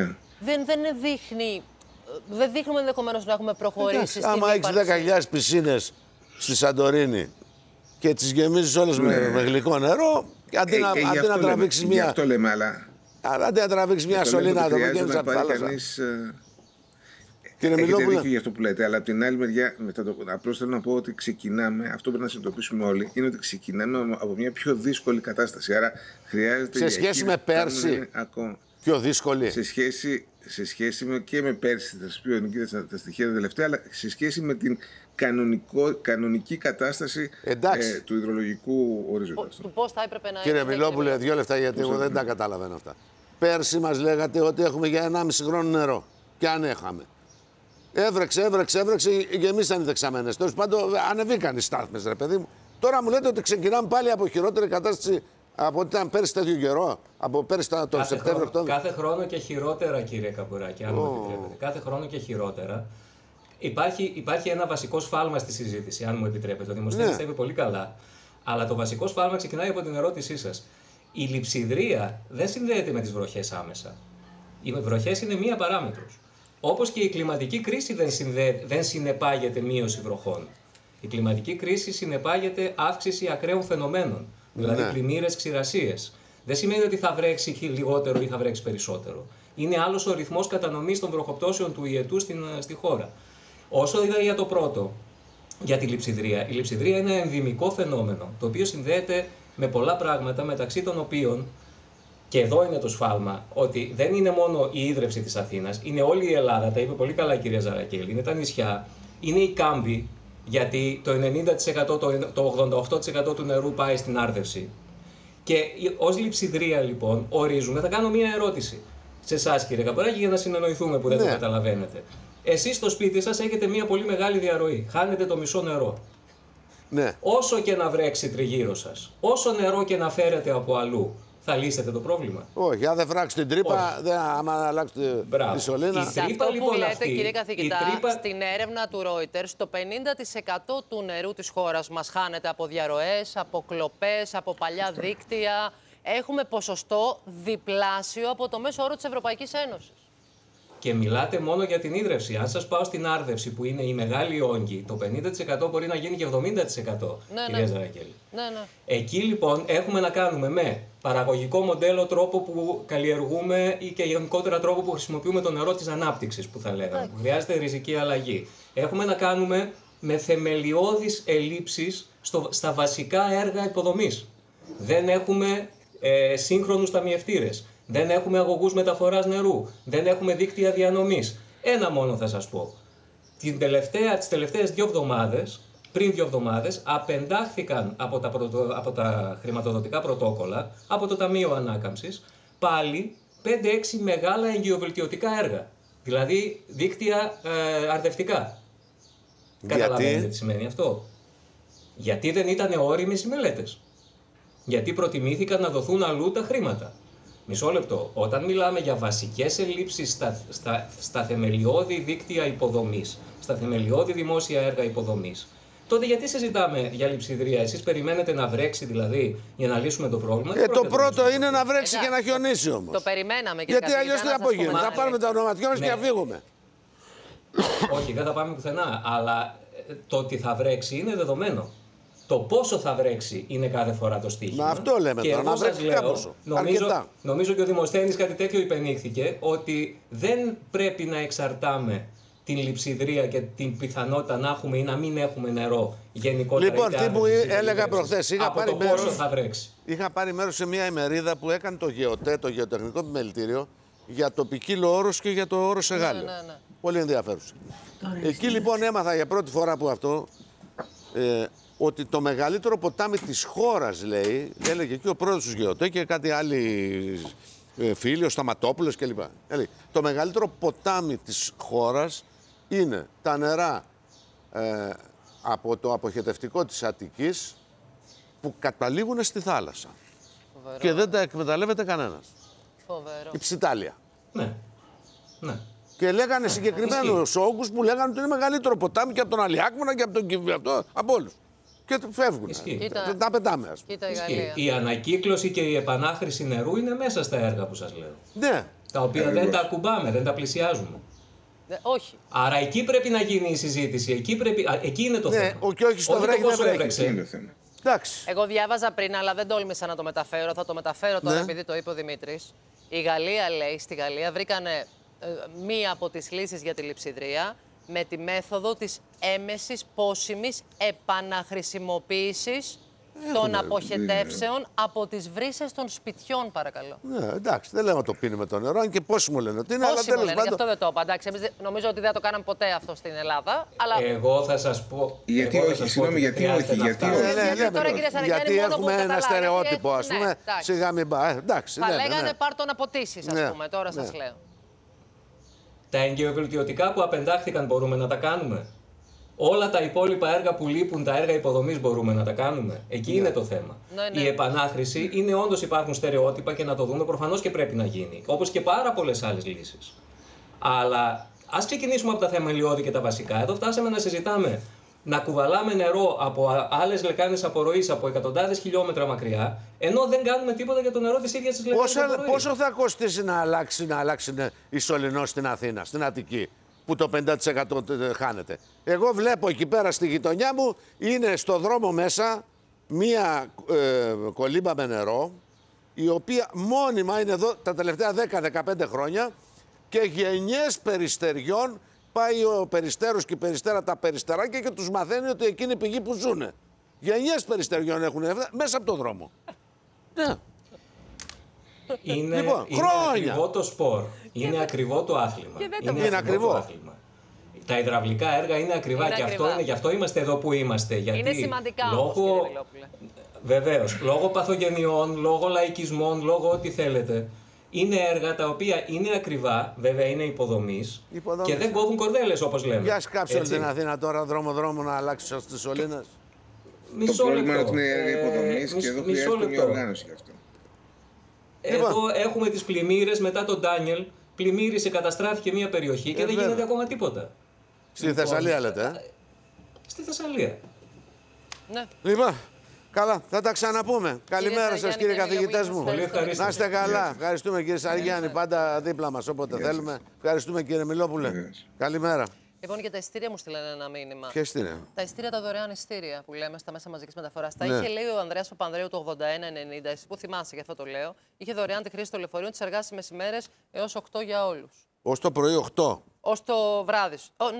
Δεν δείχνουμε ενδεχομένως να έχουμε προχωρήσει. Άμα έχεις 10.000 πισίνες στη Σαντορίνη και τις γεμίζεις όλες με γλυκό νερό, αντί να τραβήξεις μια. Αυτό λέμε, αλλά. Αντί να τραβήξεις μια σωλήνα εδώ και από τη θάλασσα. Έχετε δίκιο για αυτό που λέτε, αλλά από την άλλη μεριά, απλώς θέλω να πω ότι ξεκινάμε, αυτό που πρέπει να συνειδητοποιήσουμε όλοι, είναι ότι ξεκινάμε από μια πιο δύσκολη κατάσταση. Άρα χρειάζεται. Σε σχέση με πέρσι, πιο δύσκολη. Σε σχέση και με πέρσι, θα σας πει ο Νικήτας τα στοιχεία τα τελευταία, αλλά σε σχέση με την κανονική κατάσταση του υδρολογικού ορίζοντα. Του πώς θα έπρεπε να. Κύριε Μιλόπουλε, 2 λεπτά, γιατί εγώ δεν τα καταλαβαίνω αυτά. Πέρσι μας λέγατε ότι έχουμε για 1,5 χρόνο νερό. Και αν έχαμε. Έβρεξε, γεμίσαν οι δεξαμένες. Τέλος πάντων, ανεβήκαν οι στάθμες, ρε παιδί μου. Τώρα μου λέτε ότι ξεκινάμε πάλι από χειρότερη κατάσταση από ό,τι ήταν πέρσι τέτοιο καιρό, από πέρσι τον Σεπτέμβριο-Οκτώβριο. Κάθε χρόνο και χειρότερα, κύριε Καπουράκη, αν μου επιτρέπετε. Κάθε χρόνο και χειρότερα. Υπάρχει ένα βασικό σφάλμα στη συζήτηση, αν μου επιτρέπετε. Ο Δημοσθένης τα είπε πολύ καλά. Αλλά το βασικό σφάλμα ξεκινάει από την ερώτησή σας. Η λειψιδρία δεν συνδέεται με τις βροχές άμεσα. Οι βροχές είναι μία παράμετρος. Όπως και η κλιματική κρίση δεν συνεπάγεται μείωση βροχών. Η κλιματική κρίση συνεπάγεται αύξηση ακραίων φαινομένων. Δηλαδή πλημμύρες, ξηρασίες. Δεν σημαίνει ότι θα βρέξει λιγότερο ή θα βρέξει περισσότερο. Είναι άλλος ο ρυθμός κατανομής των βροχοπτώσεων του ιετού στη χώρα. Όσο είδα για το πρώτο, για τη λειψιδρία. Η λειψιδρία είναι ένα ενδυμικό φαινόμενο, το οποίο συνδέεται με πολλά πράγματα, μεταξύ των οποίων, και εδώ είναι το σφάλμα, ότι δεν είναι μόνο η ίδρυυση της Αθήνας, είναι όλη η Ελλάδα, τα είπε πολύ καλά η κυρία Ζαρακέλη, είναι τα νησιά, είναι η κάμπη, γιατί το 90%, το 88% του νερού πάει στην άρδευση. Και ως λειψιδρία λοιπόν ορίζουμε, θα κάνω μία ερώτηση σε εσάς κύριε Καπουράκη για να συνεννοηθούμε που δεν το καταλαβαίνετε. Εσείς στο σπίτι σας έχετε μία πολύ μεγάλη διαρροή, χάνετε το μισό νερό. Ναι. Όσο και να βρέξει τριγύρω σας, όσο νερό και να φέρετε από αλλού, θα λύσετε το πρόβλημα? Όχι, αν δεν φράξει την τρύπα, άμα αλλάξει τη σωλήνα. Σε αυτό που λέτε, κύριε καθηγητά, στην έρευνα του Reuters, το 50% του νερού της χώρας μας χάνεται από διαρροές, από κλοπές, από παλιά δίκτυα. Έχουμε ποσοστό διπλάσιο από το μέσο όρο της Ευρωπαϊκής Ένωσης. και μιλάτε μόνο για την ίδρυυση. Αν σας πάω στην άρδευση που είναι η μεγάλη όγκη, το 50% μπορεί να γίνει και 70%. Κυρία Ζαρακέλη. Ναι. Εκεί λοιπόν έχουμε να κάνουμε με παραγωγικό μοντέλο, τρόπο που καλλιεργούμε ή και γενικότερα τρόπο που χρησιμοποιούμε το νερό της ανάπτυξης, που θα λέγαμε, που χρειάζεται ριζική αλλαγή. Έχουμε να κάνουμε με θεμελιώδεις ελλείψεις στα βασικά έργα υποδομής. Δεν έχουμε σύγχρονους ταμιευτήρες. Δεν έχουμε αγωγούς μεταφοράς νερού. Δεν έχουμε δίκτυα διανομής. Ένα μόνο θα σας πω. Τις τελευταίες 2 εβδομάδες, πριν 2 εβδομάδες, απεντάχθηκαν από τα χρηματοδοτικά πρωτόκολλα, από το Ταμείο Ανάκαμψης, πάλι 5-6 μεγάλα εγκυοβελτιωτικά έργα. Δηλαδή δίκτυα αρδευτικά. Καταλαβαίνετε τι σημαίνει αυτό? Γιατί δεν ήταν όριμες οι μελέτες. Γιατί προτιμήθηκαν να δοθούν αλλού τα χρήματα. Μισό λεπτό. Όταν μιλάμε για βασικές ελλείψεις στα θεμελιώδη δίκτυα υποδομής, στα θεμελιώδη δημόσια έργα υποδομής, τότε γιατί συζητάμε για λειψιδρία? Εσείς περιμένετε να βρέξει δηλαδή για να λύσουμε το πρόβλημα? Το πρώτο είναι να βρέξει και να χιονίσει όμως. Το περιμέναμε. Και γιατί αλλιώς τι θα απογίνουμε? Θα πάρουμε τα ονοματιών μας και να φύγουμε. Όχι, δεν θα πάμε πουθενά. Αλλά το ότι θα βρέξει είναι δεδομένο. Το πόσο θα βρέξει είναι κάθε φορά το στοίχημα. Μα αυτό λέμε και τώρα, να βρέξει κάπως. Νομίζω και ο Δημοσθένης κάτι τέτοιο υπενήχθηκε, ότι δεν πρέπει να εξαρτάμε την λειψιδρία και την πιθανότητα να έχουμε ή να μην έχουμε νερό γενικότερα. Λοιπόν, τι που έλεγα προχθές, είχα πάρει μέρος σε μια ημερίδα που έκανε το ΓΕΟΤΕ, το Γεωτεχνικό Επιμελητήριο, για το ποικίλο όρος και για το όρο Σεγάλιο. Ναι. Πολύ ενδιαφέρουσα. Εκεί λοιπόν έμαθα για πρώτη φορά που αυτό, ότι το μεγαλύτερο ποτάμι της χώρας, λέει, έλεγε εκεί ο πρόεδρος του ΓΕΟΤΕ και κάτι άλλοι φίλοι, ο Σταματόπουλος κλπ. Το μεγαλύτερο ποτάμι της χώρας είναι τα νερά από το αποχετευτικό της Αττικής που καταλήγουν στη θάλασσα. Φοβερό. Και δεν τα εκμεταλλεύεται κανένας. Φοβερό. Η Ψιτάλια. Ναι. Και λέγανε συγκεκριμένους όγκους που λέγανε ότι είναι μεγαλύτερο ποτάμι και από τον Αλιάκμονα και από τον Κιβιαυτό, από όλους. Και φεύγουν. Τα πετάμε, ας πούμε. Η ανακύκλωση και η επανάχρηση νερού είναι μέσα στα έργα που σας λέω. Ναι. Τα οποία δεν τα ακουμπάμε, δεν τα πλησιάζουμε. Όχι. Άρα εκεί πρέπει να γίνει η συζήτηση. Εκεί είναι το θέμα. Και όχι στο βρέχει, δεν βρέχει. Εγώ διάβαζα πριν, αλλά δεν τόλμησα να το μεταφέρω. Θα το μεταφέρω τώρα, επειδή το είπε ο Δημήτρης. Η Γαλλία, λέει, στη Γαλλία βρήκανε μία από τις λύσεις για τη λειψιδρία με τη μέθοδο της έμμεσης πόσιμης επαναχρησιμοποίησης των αποχετεύσεων από τις βρύσες των σπιτιών, παρακαλώ. Ναι, εντάξει, δεν λέμε να το πίνει με το νερό, αν και πόσιμο λένε ότι είναι, αλλά τέλος πάντων. Γι' αυτό δεν το είπα. Εντάξει, εμείς νομίζω ότι δεν το κάναμε ποτέ αυτό στην Ελλάδα. Αλλά... Εγώ θα σας πω. Γιατί όχι, συγγνώμη, γιατί όχι. Γιατί έχουμε ένα στερεότυπο, ας πούμε. Σιγά μην πάει. Θα λέγανε πάρ' το να ποτίσεις, ας πούμε. Τώρα σας λέω. Τα εγκυοβελτιωτικά που απεντάχθηκαν μπορούμε να τα κάνουμε. Όλα τα υπόλοιπα έργα που λείπουν, τα έργα υποδομής, μπορούμε να τα κάνουμε. Εκεί είναι το θέμα. Η επανάχρηση είναι όντως, υπάρχουν στερεότυπα και να το δούμε, προφανώς και πρέπει να γίνει. Όπως και πάρα πολλές άλλες λύσεις. Αλλά ας ξεκινήσουμε από τα θεμελιώδη και τα βασικά. Εδώ φτάσαμε να συζητάμε να κουβαλάμε νερό από άλλες λεκάνες απορροής από εκατοντάδες χιλιόμετρα μακριά, ενώ δεν κάνουμε τίποτα για το νερό της ίδιας της λεκάνης απορροής. Πόσο θα κοστίσει να αλλάξει η Σωληνός στην Αθήνα, στην Αττική, που το 50% χάνεται? Εγώ βλέπω εκεί πέρα στη γειτονιά μου, είναι στο δρόμο μέσα μία κολύμπα με νερό, η οποία μόνιμα είναι εδώ τα τελευταία 10-15 χρόνια και γενιές περιστεριών. Πάει ο Περιστέρος και η Περιστέρα τα περιστεράκια και τους μαθαίνει ότι εκείνη η πηγή που ζουνε. Γενιές περιστεριών έχουν μέσα από τον δρόμο. Ναι. Είναι ακριβό το σπορ. Είναι ακριβό το άθλημα. Είναι ακριβό. Τα υδραυλικά έργα είναι ακριβά και γι' αυτό είμαστε εδώ που είμαστε. Γιατί είναι σημαντικά βεβαίως, λόγω παθογενειών, λόγω λαϊκισμών, λόγω ό,τι θέλετε. Είναι έργα τα οποία είναι ακριβά, βέβαια είναι υποδομής και δεν κόβουν κορδέλες, όπως λέμε. Για σκάψε την Αθήνα τώρα δρόμο να αλλάξει ως τις Σωλήνες. Το πρόβλημα είναι ότι είναι έργα υποδομής και εδώ χρειάζεται μια οργάνωση γι' αυτό. Εδώ έχουμε τις πλημμύρες μετά τον Ντάνιελ. Πλημμύρισε, καταστράφηκε μια περιοχή και δεν γίνεται ακόμα τίποτα. Στη Θεσσαλία λέτε, Στη Θεσσαλία. Ναι. Λοιπόν, Καλά, θα τα ξαναπούμε. Καλημέρα σας, κύριε καθηγητές μου. Να είστε καλά. Ευχαριστούμε, κύριε Σαριάννη, πάντα δίπλα μας όποτε θέλουμε. Ευχαριστούμε, κύριε Μιλόπουλε. Καλημέρα. Λοιπόν, για τα ειστήρια μου στείλανε ένα μήνυμα. Ποια ειστήρια? Τα ειστήρια, τα δωρεάν ειστήρια που λέμε στα μέσα μαζικής μεταφοράς. Τα είχε, λέει, ο Ανδρέας Παπανδρέου το 81-90. Εσύ που θυμάσαι, γι' αυτό το λέω. Είχε δωρεάν τη χρήση των λεωφορείων τις εργάσιμες ημέρες έως 8 για όλους. Ως το πρωί 8. Ως το βράδυ.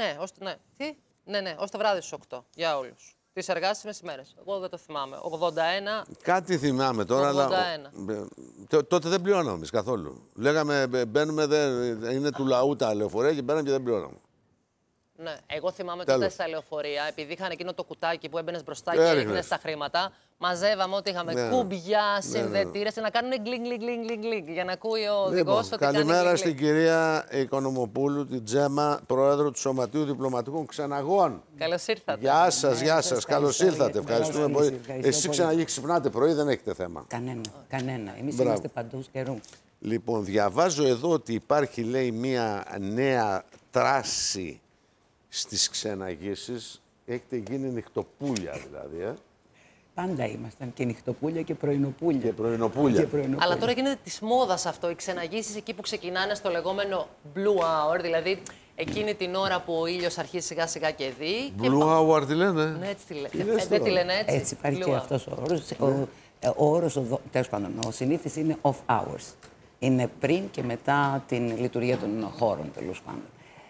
Ναι, ως το βράδυ στις 8 για όλους. Τις εργάσιμες ημέρες. Εγώ δεν το θυμάμαι. 81. Κάτι θυμάμαι τώρα, 81. Αλλά. Τότε δεν πληρώναμε εμείς καθόλου. Λέγαμε, μπαίνουμε, είναι του λαού τα λεωφορεία και μπαίναμε και δεν πληρώναμε. Ναι, εγώ θυμάμαι τότε στα λεωφορεία, επειδή είχαν εκείνο το κουτάκι που έμπαινε μπροστά και έριχνες τα χρήματα, μαζεύαμε ό,τι είχαμε. Κουμπιά, συνδετήρες, να κάνουν γκλινγκ για να ακούει ο οδηγός ότι κάνει. Καλημέρα στην κυρία Οικονομοπούλου, την Τζέμα, πρόεδρο του Σωματείου Διπλωματικών Ξεναγών. Καλώς ήρθατε. Γεια σας, γεια σας. Καλώς ήρθατε. Ευχαριστούμε πολύ. Εσείς ξαναγεί ξυπνάτε πρωί, δεν έχετε θέμα. Κανένα. Εμείς είμαστε παντού καιρού. Λοιπόν, διαβάζω εδώ ότι υπάρχει, λέει, μία νέα τράση στις ξεναγήσεις. Έχετε γίνει νυχτοπούλια δηλαδή, Πάντα ήμασταν και νυχτοπούλια και πρωινοπούλια. Και πρωινοπούλια. Αλλά τώρα γίνεται της μόδας αυτό, οι ξεναγήσεις εκεί που ξεκινάνε στο λεγόμενο blue hour, δηλαδή εκείνη την ώρα που ο ήλιος αρχίζει σιγά σιγά και δει. Blue hour τι λένε? Ναι, έτσι τη λένε. Δεν τη λένε έτσι. Έτσι υπάρχει και αυτός ο όρος. Ο όρος, τέλος πάντων, ο συνήθις είναι off hours. Είναι πριν και μετά την λειτουργία των χώρων, τέλος πάντων.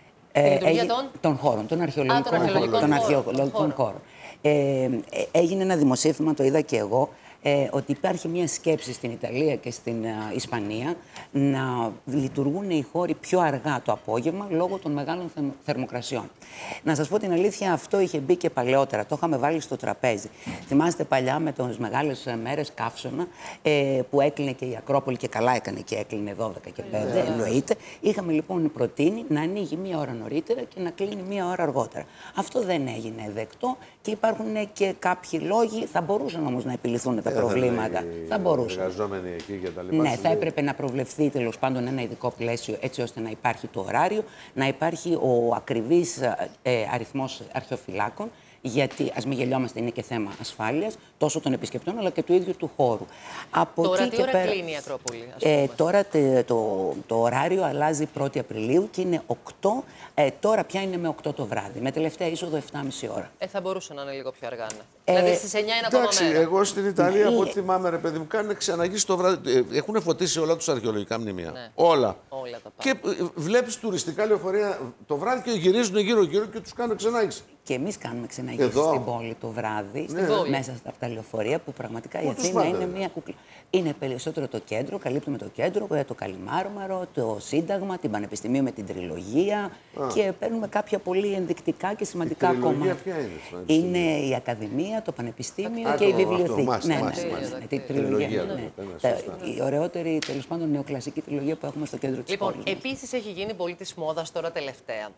Των χώρων, των αρχαιολογικών χώρων. Έγινε ένα δημοσίευμα, το είδα και εγώ, ότι υπάρχει μια σκέψη στην Ιταλία και στην Ισπανία να λειτουργούν οι χώροι πιο αργά το απόγευμα λόγω των μεγάλων θερμοκρασιών. Να σας πω την αλήθεια, αυτό είχε μπει και παλαιότερα, το είχαμε βάλει στο τραπέζι. Θυμάστε παλιά με τις μεγάλες μέρες καύσωνα που έκλεινε και η Ακρόπολη και καλά έκανε και έκλεινε 12 και 5, εννοείται. Είχαμε λοιπόν προτείνει να ανοίγει μία ώρα νωρίτερα και να κλείνει μία ώρα αργότερα. Αυτό δεν έγινε δεκτό και υπάρχουν και κάποιοι λόγοι, θα μπορούσαν όμως να επιληθούν τα προβλήματα. Θα μπορούσαν. Εργαζόμενοι εκεί και τα λοιπά. Ναι, θα έπρεπε να προβλεφθεί τέλος πάντων ένα ειδικό πλαίσιο έτσι ώστε να υπάρχει το ωράριο, να υπάρχει ο ακριβής αριθμός αρχαιοφυλάκων. Γιατί, ας μην γελιόμαστε, είναι και θέμα ασφάλειας, τόσο των επισκεπτών αλλά και του ίδιου του χώρου. Τώρα τι ώρα κλείνει η Ακρόπολη, ας πούμε? Τώρα το ωράριο αλλάζει 1η Απριλίου και είναι 8. Τώρα πια είναι με 8 το βράδυ, με τελευταία είσοδο 7,5 ώρα. Θα μπορούσε να είναι λίγο πιο αργά, ναι. Δηλαδή στις 9 είναι ακόμα εντάξει, μέρα. εγώ στην Ιταλία, από ό,τι θυμάμαι, ρε παιδί μου, κάνουν ξεναγήσεις το βράδυ. Έχουν φωτίσει όλα τους αρχαιολογικά μνημεία. Ναι. Όλα τα και βλέπεις τουριστικά λεωφορεία το βράδυ και γυρίζουν γύρω-γύρω και τους κάνουν ξενάγηση. Και εμείς κάνουμε ξεναγήσεις στην πόλη το βράδυ, μέσα από τα λεωφορεία, που πραγματικά η Αθήνα είναι μια κουκλή. Είναι περισσότερο το κέντρο, καλύπτουμε το κέντρο, το Καλιμάρμαρο, το Σύνταγμα, την Πανεπιστημίου με την Τριλογία και παίρνουμε κάποια πολύ ενδεικτικά και σημαντικά κομμάτια. Ποια είναι η Ακαδημία, το Πανεπιστήμιο και η Βιβλιοθήκη. Ναι, την Τριλογία. Η ωραιότερη, τέλος πάντων, νεοκλασική τριλογία που έχουμε στο κέντρο της πόλης. Λοιπόν, επίσης έχει γίνει πολύ της μόδας τώρα τελευταία.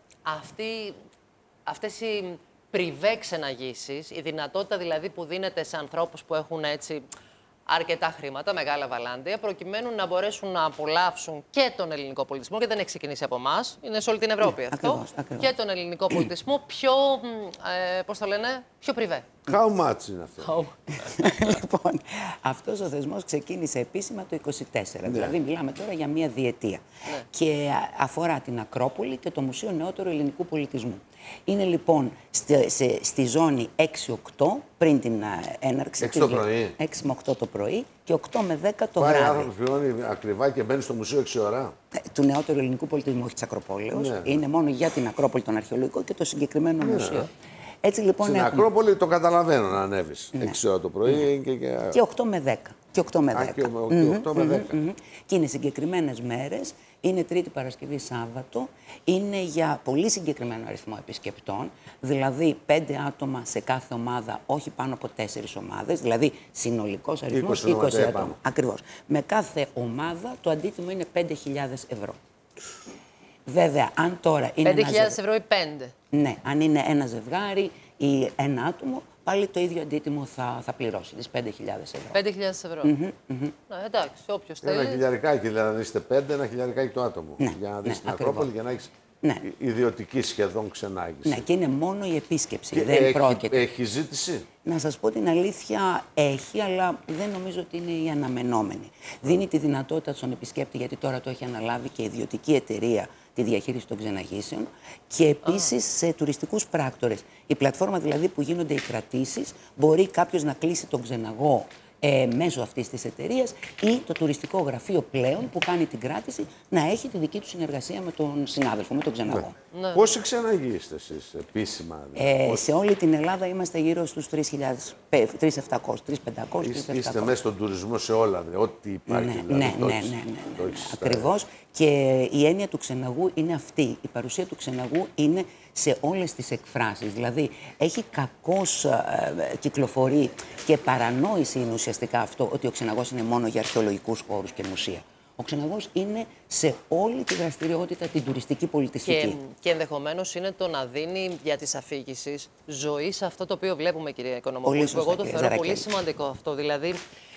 Αυτές οι πριβέ ξεναγήσεις, η δυνατότητα δηλαδή που δίνεται σε ανθρώπους που έχουν έτσι αρκετά χρήματα, μεγάλα βαλάντια, προκειμένου να μπορέσουν να απολαύσουν και τον ελληνικό πολιτισμό, και δεν έχει ξεκινήσει από εμάς, είναι σε όλη την Ευρώπη αυτό, ακριβώς. Και τον ελληνικό πολιτισμό πιο, πώς το λένε, πιο πριβέ. How much είναι αυτό? Λοιπόν, αυτός ο θεσμός ξεκίνησε επίσημα το 1924, δηλαδή μιλάμε τώρα για μία διετία. Και αφορά την Ακρόπολη και το Μουσείο Νεότερου Ελληνικού Πολιτισμού. Είναι λοιπόν στη ζώνη 6-8 πριν την έναρξη. 6 το πρωί. 6 με 8 το πρωί και 8 με 10 το βράδυ. Πάει άνθρωπο πληρώνει ακριβά και μπαίνει στο Μουσείο 6 ώρα. Του Νεότερου Ελληνικού Πολιτισμού, όχι της Ακροπόλεως. Είναι μόνο για την Ακρόπολη, τον αρχαιολογικό και το συγκεκριμένο μουσείο. Έτσι, λοιπόν, στην Ακρόπολη το καταλαβαίνω να ανέβεις 6 ώρα το πρωί και 8 με 10. Και 8 με 10. Και 8 με 10. Και είναι συγκεκριμένες μέρες, είναι Τρίτη, Παρασκευή, Σάββατο, είναι για πολύ συγκεκριμένο αριθμό επισκεπτών, δηλαδή 5 άτομα σε κάθε ομάδα, όχι πάνω από 4 ομάδες, δηλαδή συνολικός αριθμός 20 άτομα. Ακριβώς. Με κάθε ομάδα το αντίτιμο είναι 5.000 ευρώ. Βέβαια, αν τώρα είναι 5.000 ευρώ ή 5. Ναι, αν είναι ένα ζευγάρι ή ένα άτομο, πάλι το ίδιο αντίτιμο θα πληρώσει, τις 5.000 ευρώ. 5.000 ευρώ. Εντάξει, όποιος θέλει. Ένα χιλιαρικάκι, δηλαδή να είστε 5, ένα χιλιαρικάκι το άτομο. Για να δεις την Ακρόπολη και να έχεις ιδιωτική σχεδόν ξενάγηση. Ναι, και είναι μόνο η επίσκεψη. Δεν πρόκειται. Έχει ζήτηση. Να σας πω την αλήθεια, έχει, αλλά δεν νομίζω ότι είναι η αναμενόμενη. Δίνει τη δυνατότητα στον επισκέπτη, γιατί τώρα το έχει αναλάβει και η ιδιωτική εταιρεία, τη διαχείριση των ξεναγήσεων, και επίσης σε τουριστικούς πράκτορες. Η πλατφόρμα δηλαδή που γίνονται οι κρατήσεις, μπορεί κάποιος να κλείσει τον ξεναγό μέσω αυτής της εταιρείας, ή το τουριστικό γραφείο πλέον που κάνει την κράτηση να έχει τη δική του συνεργασία με τον συνάδελφο, με τον ξεναγό. Ναι. Πόσοι ξεναγοί είστε εσείς επίσημα? Σε όλη την Ελλάδα είμαστε γύρω στους 3.700, 3.500, 3.700. Είστε μέσα στον τουρισμό σε όλα, ό,τι υπάρχει. Ναι. Ακριβώς. Και η έννοια του ξεναγού είναι αυτή. Η παρουσία του ξεναγού είναι σε όλες τις εκφράσεις. Δηλαδή, έχει κακώς κυκλοφορεί και παρανόηση είναι ουσιαστικά αυτό ότι ο ξεναγός είναι μόνο για αρχαιολογικούς χώρους και μουσεία. Ο ξεναγός είναι σε όλη τη δραστηριότητα, την τουριστική, πολιτιστική. Και ενδεχομένως είναι το να δίνει για τις αφήγησεις ζωή σε αυτό το οποίο βλέπουμε, κυρία Οικονομοπούλου. Εγώ το θεωρώ πολύ σημαντικό αυτό. Δηλαδή,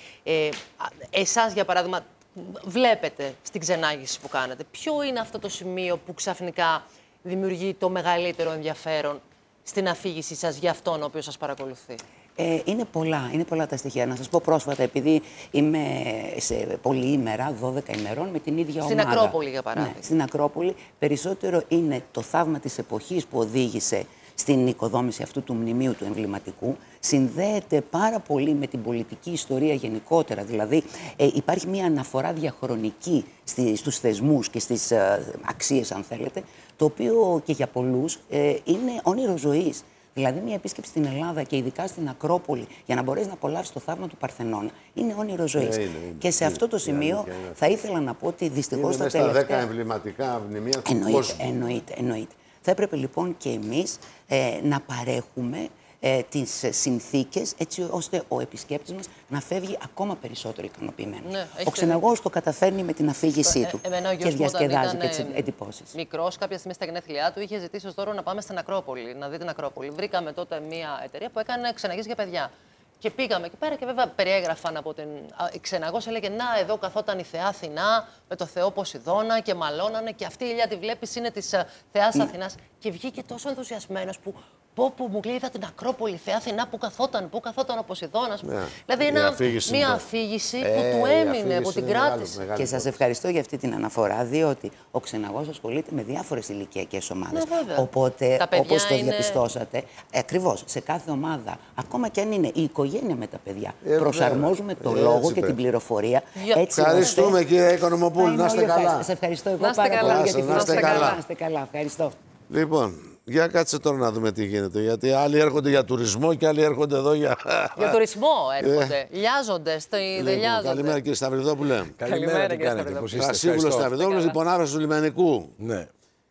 εσάς, για παράδειγμα, βλέπετε στην ξενάγηση που κάνετε, ποιο είναι αυτό το σημείο που ξαφνικά δημιουργεί το μεγαλύτερο ενδιαφέρον στην αφήγησή σας για αυτόν ο οποίος σας παρακολουθεί? Είναι πολλά τα στοιχεία. Να σας πω πρόσφατα, επειδή είμαι σε πολυήμερα, 12 ημερών, με την ίδια ομάδα. Στην Ακρόπολη, για παράδειγμα. Ναι, στην Ακρόπολη. Περισσότερο είναι το θαύμα της εποχής που οδήγησε στην οικοδόμηση αυτού του μνημείου του εμβληματικού. Συνδέεται πάρα πολύ με την πολιτική ιστορία γενικότερα. Δηλαδή, υπάρχει μια αναφορά διαχρονική στους θεσμούς και στις αξίες, αν θέλετε, το οποίο και για πολλούς είναι όνειρο ζωής. Δηλαδή, μια επίσκεψη στην Ελλάδα και ειδικά στην Ακρόπολη, για να μπορέσει να απολαύσει το θαύμα του Παρθενώνα, είναι όνειρο ζωής. Και σε αυτό το σημείο θα ήθελα να πω ότι δυστυχώς τα τελευταία. Στα 10 εμβληματικά μνημεία του κόσμου. Εννοείται. Θα έπρεπε λοιπόν και εμείς να παρέχουμε τις συνθήκες έτσι ώστε ο επισκέπτης μας να φεύγει ακόμα περισσότερο ικανοποιημένος. Ναι, ο ξεναγός το καταφέρνει με την αφήγησή του και διασκεδάζει και τις εντυπώσεις. Μικρός, κάποια στιγμή στα γενέθλιά του, είχε ζητήσει ως δώρο να πάμε στην Ακρόπολη, να δει την Ακρόπολη. Βρήκαμε τότε μια εταιρεία που έκανε ξεναγές για παιδιά. Και πήγαμε εκεί πέρα και βέβαια περιέγραφαν από την ξεναγός, έλεγε να, εδώ καθόταν η θεά Αθηνά με το θεό Ποσειδώνα και μαλώνανε και αυτή η ηλιά τη βλέπεις είναι της θεάς Αθηνάς. Και βγήκε τόσο ενθουσιασμένος που μου λέει, είδα την Ακρόπολη, θεά Αθηνά, που καθόταν ο Ποσειδώνας. Ναι. Δηλαδή μια αφήγηση που του έμεινε από την κράτηση. Και σας ευχαριστώ για αυτή την αναφορά, διότι ο ξεναγός ασχολείται με διάφορες ηλικιακές ομάδες. Ναι, οπότε, όπως το διαπιστώσατε, ακριβώς σε κάθε ομάδα, ακόμα και αν είναι η οικογένεια με τα παιδιά, προσαρμόζουμε το λόγο και την πληροφορία. Ευχαριστούμε, κύριε Οικονομοπούλου. Να είστε καλά. Σας ευχαριστώ εγώ πάρα πολύ για τη φιλοσοφία. Να είστε καλά. Ευχαριστώ. Λοιπόν, για κάτσε τώρα να δούμε τι γίνεται. Γιατί άλλοι έρχονται για τουρισμό και άλλοι έρχονται εδώ για. Για τουρισμό έρχονται. Λιάζονται, δεν λιάζονται. Καλημέρα, κύριε Σταυριδόπουλε. Καλημέρα, τι κάνετε, πώς είστε? Πρασίγουλος Σταυριδόπουλος, υπονάβρας του Λιμενικού. Ναι.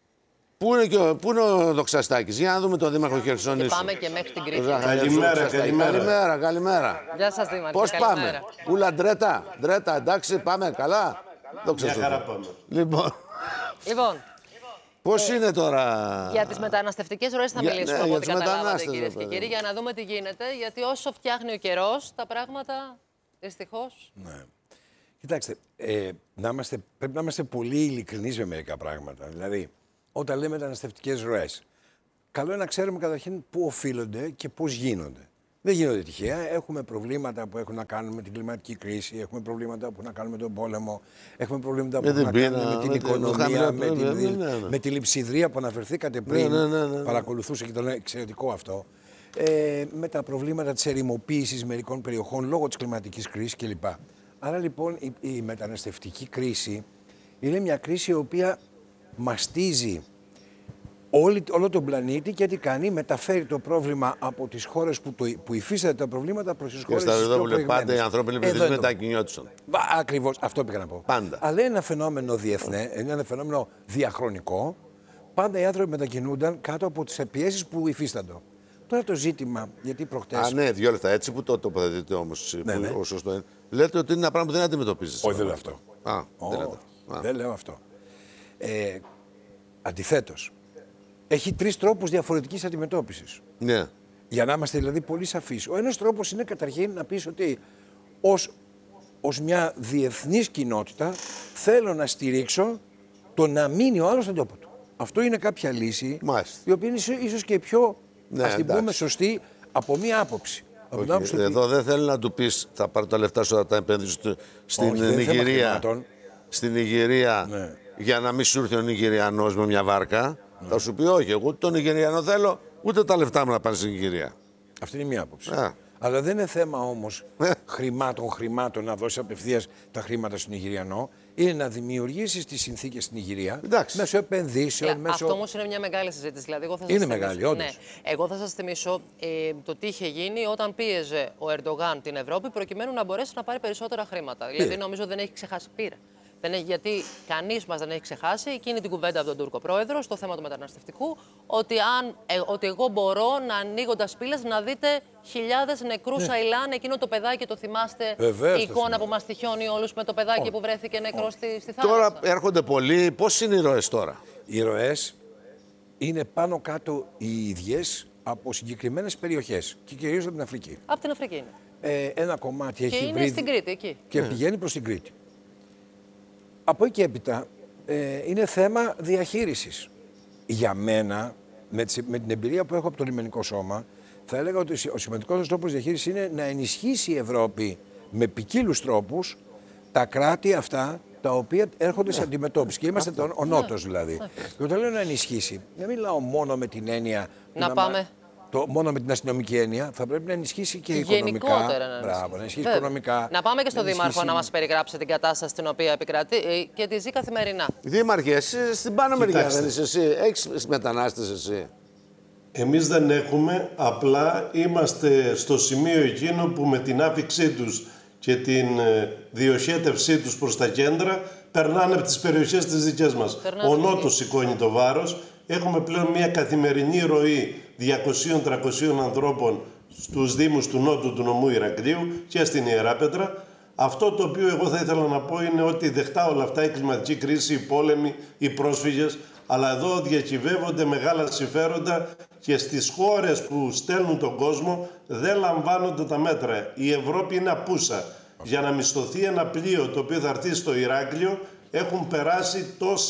Πού είναι ο Δοξαστάκης? Για να δούμε τον Δήμαρχο Χερσονήσου. Και πάμε και μέχρι την Κρήτη. Καλημέρα. Γεια σας, Δήμαρχε. Πώς πάμε? Ούλα Ντρέτα, εντάξει, πάμε καλά. Λοιπόν. Πώς είναι τώρα? Για τις μεταναστευτικές ροές θα μιλήσουμε από ό,τι καταλάβατε, κυρίες και κύριοι, για να δούμε τι γίνεται. Γιατί όσο φτιάχνει ο καιρός, τα πράγματα δυστυχώς. Ναι. Κοιτάξτε, πρέπει να είμαστε πολύ ειλικρινείς με μερικά πράγματα. Δηλαδή, όταν λέμε μεταναστευτικές ροές, καλό είναι να ξέρουμε καταρχήν πού οφείλονται και πώς γίνονται. Δεν γίνονται τυχαία. Έχουμε προβλήματα που έχουν να κάνουν με την κλιματική κρίση, έχουμε προβλήματα που έχουν να κάνουν με τον πόλεμο, έχουμε προβλήματα που έχουν να κάνουν με την οικονομία, με τη λειψιδρία που αναφερθήκατε πριν. Παρακολουθούσε και το λέει εξαιρετικό αυτό. Με τα προβλήματα της ερημοποίησης μερικών περιοχών λόγω της κλιματικής κρίσης κλπ. Άρα λοιπόν η μεταναστευτική κρίση είναι μια κρίση η οποία μαστίζει όλο τον πλανήτη και τι κάνει, μεταφέρει το πρόβλημα από τις χώρες που υφίσταται τα προβλήματα προς τις χώρες της πιο προηγμένες. Πάντα οι ανθρώπινοι πληθυσμοί μετακινιόντουσαν. Ακριβώς, αυτό πήγα να πω. Πάντα. Αλλά είναι ένα φαινόμενο διεθνέ, είναι ένα φαινόμενο διαχρονικό. Πάντα οι άνθρωποι μετακινούνταν κάτω από τις πιέσεις που υφίστανται. Τώρα το ζήτημα, γιατί προχτές. Ναι, 2 λεπτά. Έτσι που το τοποθετείτε όμως. Σωστό είναι. Λέτε ότι είναι ένα πράγμα που δεν αντιμετωπίζεις. Όχι, δεν λέω αυτό. Δεν λέω αυτό. Αντιθέτως. Έχει 3 τρόπους διαφορετικής αντιμετώπισης. Ναι. Για να είμαστε δηλαδή πολύ σαφείς. Ο ένας τρόπος είναι καταρχήν να πεις ότι ως μια διεθνής κοινότητα θέλω να στηρίξω το να μείνει ο άλλος στον τόπο του. Αυτό είναι κάποια λύση, Μάλιστα. η οποία είναι ίσως και πιο, Ναι, ας την εντάξει. πούμε, σωστή από μία άποψη. Όχι, εδώ δεν θέλει να του πεις θα πάρω τα λεφτά σου, θα τα επενδύσω στην Όχι, δεν είναι θέμα Νιγηρία. χρημάτων. Στην Νιγηρία, Ναι. για να μην σου έρθει ο Νιγηριανός με μια βάρκα. Θα σου πει όχι, εγώ τον Νιγηριανό θέλω, ούτε τα λεφτά μου να πάνε στην Νιγηρία. Αυτή είναι μία άποψη. Α. Αλλά δεν είναι θέμα όμως χρημάτων να δώσει απευθείας τα χρήματα στον Νιγηριανό. Είναι να δημιουργήσεις τις συνθήκες στην Νιγηρία μέσω επενδύσεων. Μέσω... Αυτό όμως είναι μια μεγάλη συζήτηση. Δηλαδή, εγώ θα σας Είναι θυμίσω, μεγάλη, όντως. ναι, εγώ θα σας θυμίσω το τι είχε γίνει όταν πίεζε ο Ερντογάν την Ευρώπη προκειμένου να μπορέσει να πάρει περισσότερα χρήματα. Δηλαδή, νομίζω δεν έχει ξεχάσει. Πήρε. Γιατί κανείς μας δεν έχει ξεχάσει εκείνη την κουβέντα από τον Τούρκο πρόεδρο στο θέμα του μεταναστευτικού, ότι εγώ μπορώ να ανοίγοντας πύλες να δείτε χιλιάδες νεκρούς αηλάν, εκείνο το παιδάκι, το θυμάστε, η εικόνα που μας τυχιώνει όλους με το παιδάκι που βρέθηκε νεκρό στη θάλασσα. Τώρα έρχονται πολλοί. Πώς είναι οι ροές τώρα? Οι ροές είναι πάνω κάτω οι ίδιες από συγκεκριμένες περιοχές και κυρίως από την Αφρική. Από την Αφρική είναι. Ένα κομμάτι Και έχει είναι βρει στην Κρήτη, εκεί. και πηγαίνει προς την Κρήτη. Από εκεί έπειτα είναι θέμα διαχείρισης. Για μένα, με την εμπειρία που έχω από το λιμενικό σώμα, θα έλεγα ότι ο σημαντικός τρόπος διαχείρισης είναι να ενισχύσει η Ευρώπη με ποικίλους τρόπους τα κράτη αυτά τα οποία έρχονται σε αντιμετώπιση. Και είμαστε ο Νότος δηλαδή. Και όταν λέω να ενισχύσει, δεν μιλάω μόνο με την έννοια. Μόνο με την αστυνομική έννοια, θα πρέπει να ενισχύσει και οικονομικά. Μπράβο, να ενισχύσει οικονομικά. Να πάμε και στο Δήμαρχο να μας περιγράψει την κατάσταση στην οποία επικρατεί και τη ζει καθημερινά. Δήμαρχε, εσύ στην πάνω μεριά δεν είσαι εσύ? Έχεις μετανάστες εσύ? Εμείς δεν έχουμε, απλά είμαστε στο σημείο εκείνο που με την άφηξή τους και την διοχέτευσή τους προς τα κέντρα περνάνε από τις περιοχές τις δικές μας. Ο Νότος σηκώνει το βάρος. Έχουμε πλέον μια καθημερινή ροή 200-300 ανθρώπων στους Δήμους του Νότου του νομού Ηρακλείου και στην Ιεράπετρα. Αυτό το οποίο εγώ θα ήθελα να πω είναι ότι δεχτά όλα αυτά, η κλιματική κρίση, οι πόλεμοι, οι πρόσφυγες, αλλά εδώ διακυβεύονται μεγάλα συμφέροντα και στις χώρες που στέλνουν τον κόσμο δεν λαμβάνονται τα μέτρα. Η Ευρώπη είναι απούσα. Για να μισθωθεί ένα πλοίο το οποίο θα έρθει στο Ηράκλειο έχουν περάσει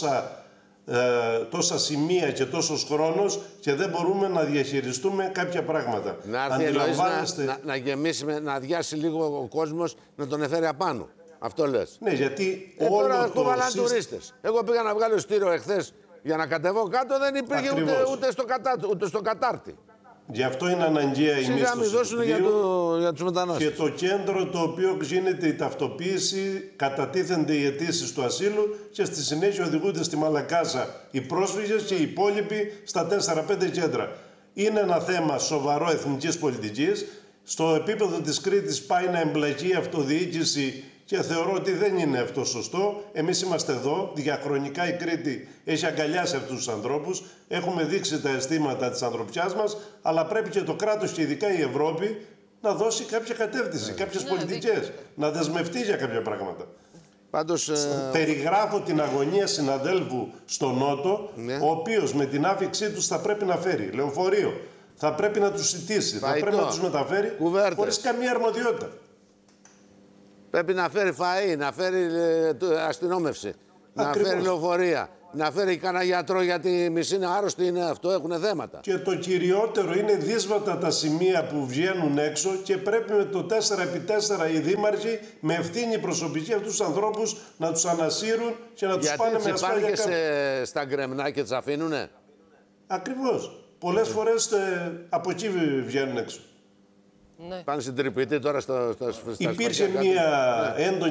τόσα σημεία και τόσος χρόνος και δεν μπορούμε να διαχειριστούμε κάποια πράγματα. Να έρθει να γεμίσει, να αδειάσει λίγο ο κόσμος, να τον εφέρει απάνω. Αυτό λες? Ναι, γιατί τώρα κουβαλάνε τουρίστες. Εγώ πήγα να βγάλω εισιτήριο εχθές για να κατεβώ κάτω, δεν υπήρχε ούτε στο κατάρτι. Γι' αυτό είναι αναγκαία η μίσθωση του για τους μετανάστες. Και το κέντρο το οποίο γίνεται η ταυτοποίηση, κατατίθενται οι αιτήσεις του ασύλου και στη συνέχεια οδηγούνται στη Μαλακάσα οι πρόσφυγες και οι υπόλοιποι στα 4-5 κέντρα. Είναι ένα θέμα σοβαρό εθνικής πολιτικής. Στο επίπεδο της Κρήτης πάει να εμπλακεί η αυτοδιοίκηση και θεωρώ ότι δεν είναι αυτό σωστό. Εμείς είμαστε εδώ, διαχρονικά η Κρήτη έχει αγκαλιάσει αυτούς τους ανθρώπους, έχουμε δείξει τα αισθήματα της ανθρωπιάς μας, αλλά πρέπει και το κράτος και ειδικά η Ευρώπη να δώσει κάποια κατεύθυνση, κάποιες πολιτικές, να δεσμευτεί για κάποια πράγματα. Πάντως, περιγράφω την αγωνία συναδέλφου στο Νότο, ο οποίος με την άφηξή τους θα πρέπει να φέρει λεωφορείο, θα πρέπει να τους σιτήσει, θα πρέπει να τους μεταφέρει χωρίς καμία αρμοδιότητα. Πρέπει να φέρει φαΐ, να φέρει αστυνόμευση, να φέρει λεωφορεία, να φέρει κανένα γιατρό γιατί μισή είναι άρρωστοι, είναι αυτό, έχουν θέματα. Και το κυριότερο είναι δύσβατα τα σημεία που βγαίνουν έξω και πρέπει με το 4x4 οι δήμαρχοι με ευθύνη προσωπική αυτούς τους ανθρώπους να τους ανασύρουν και να τους πάνε με ασφάλεια κάτω. Γιατί στα γκρεμνά και τους αφήνουνε. Ακριβώς. Πολλές φορές από εκεί βγαίνουν έξω. Πάνε στην Τρυπητή τώρα υπήρχε μια έντονη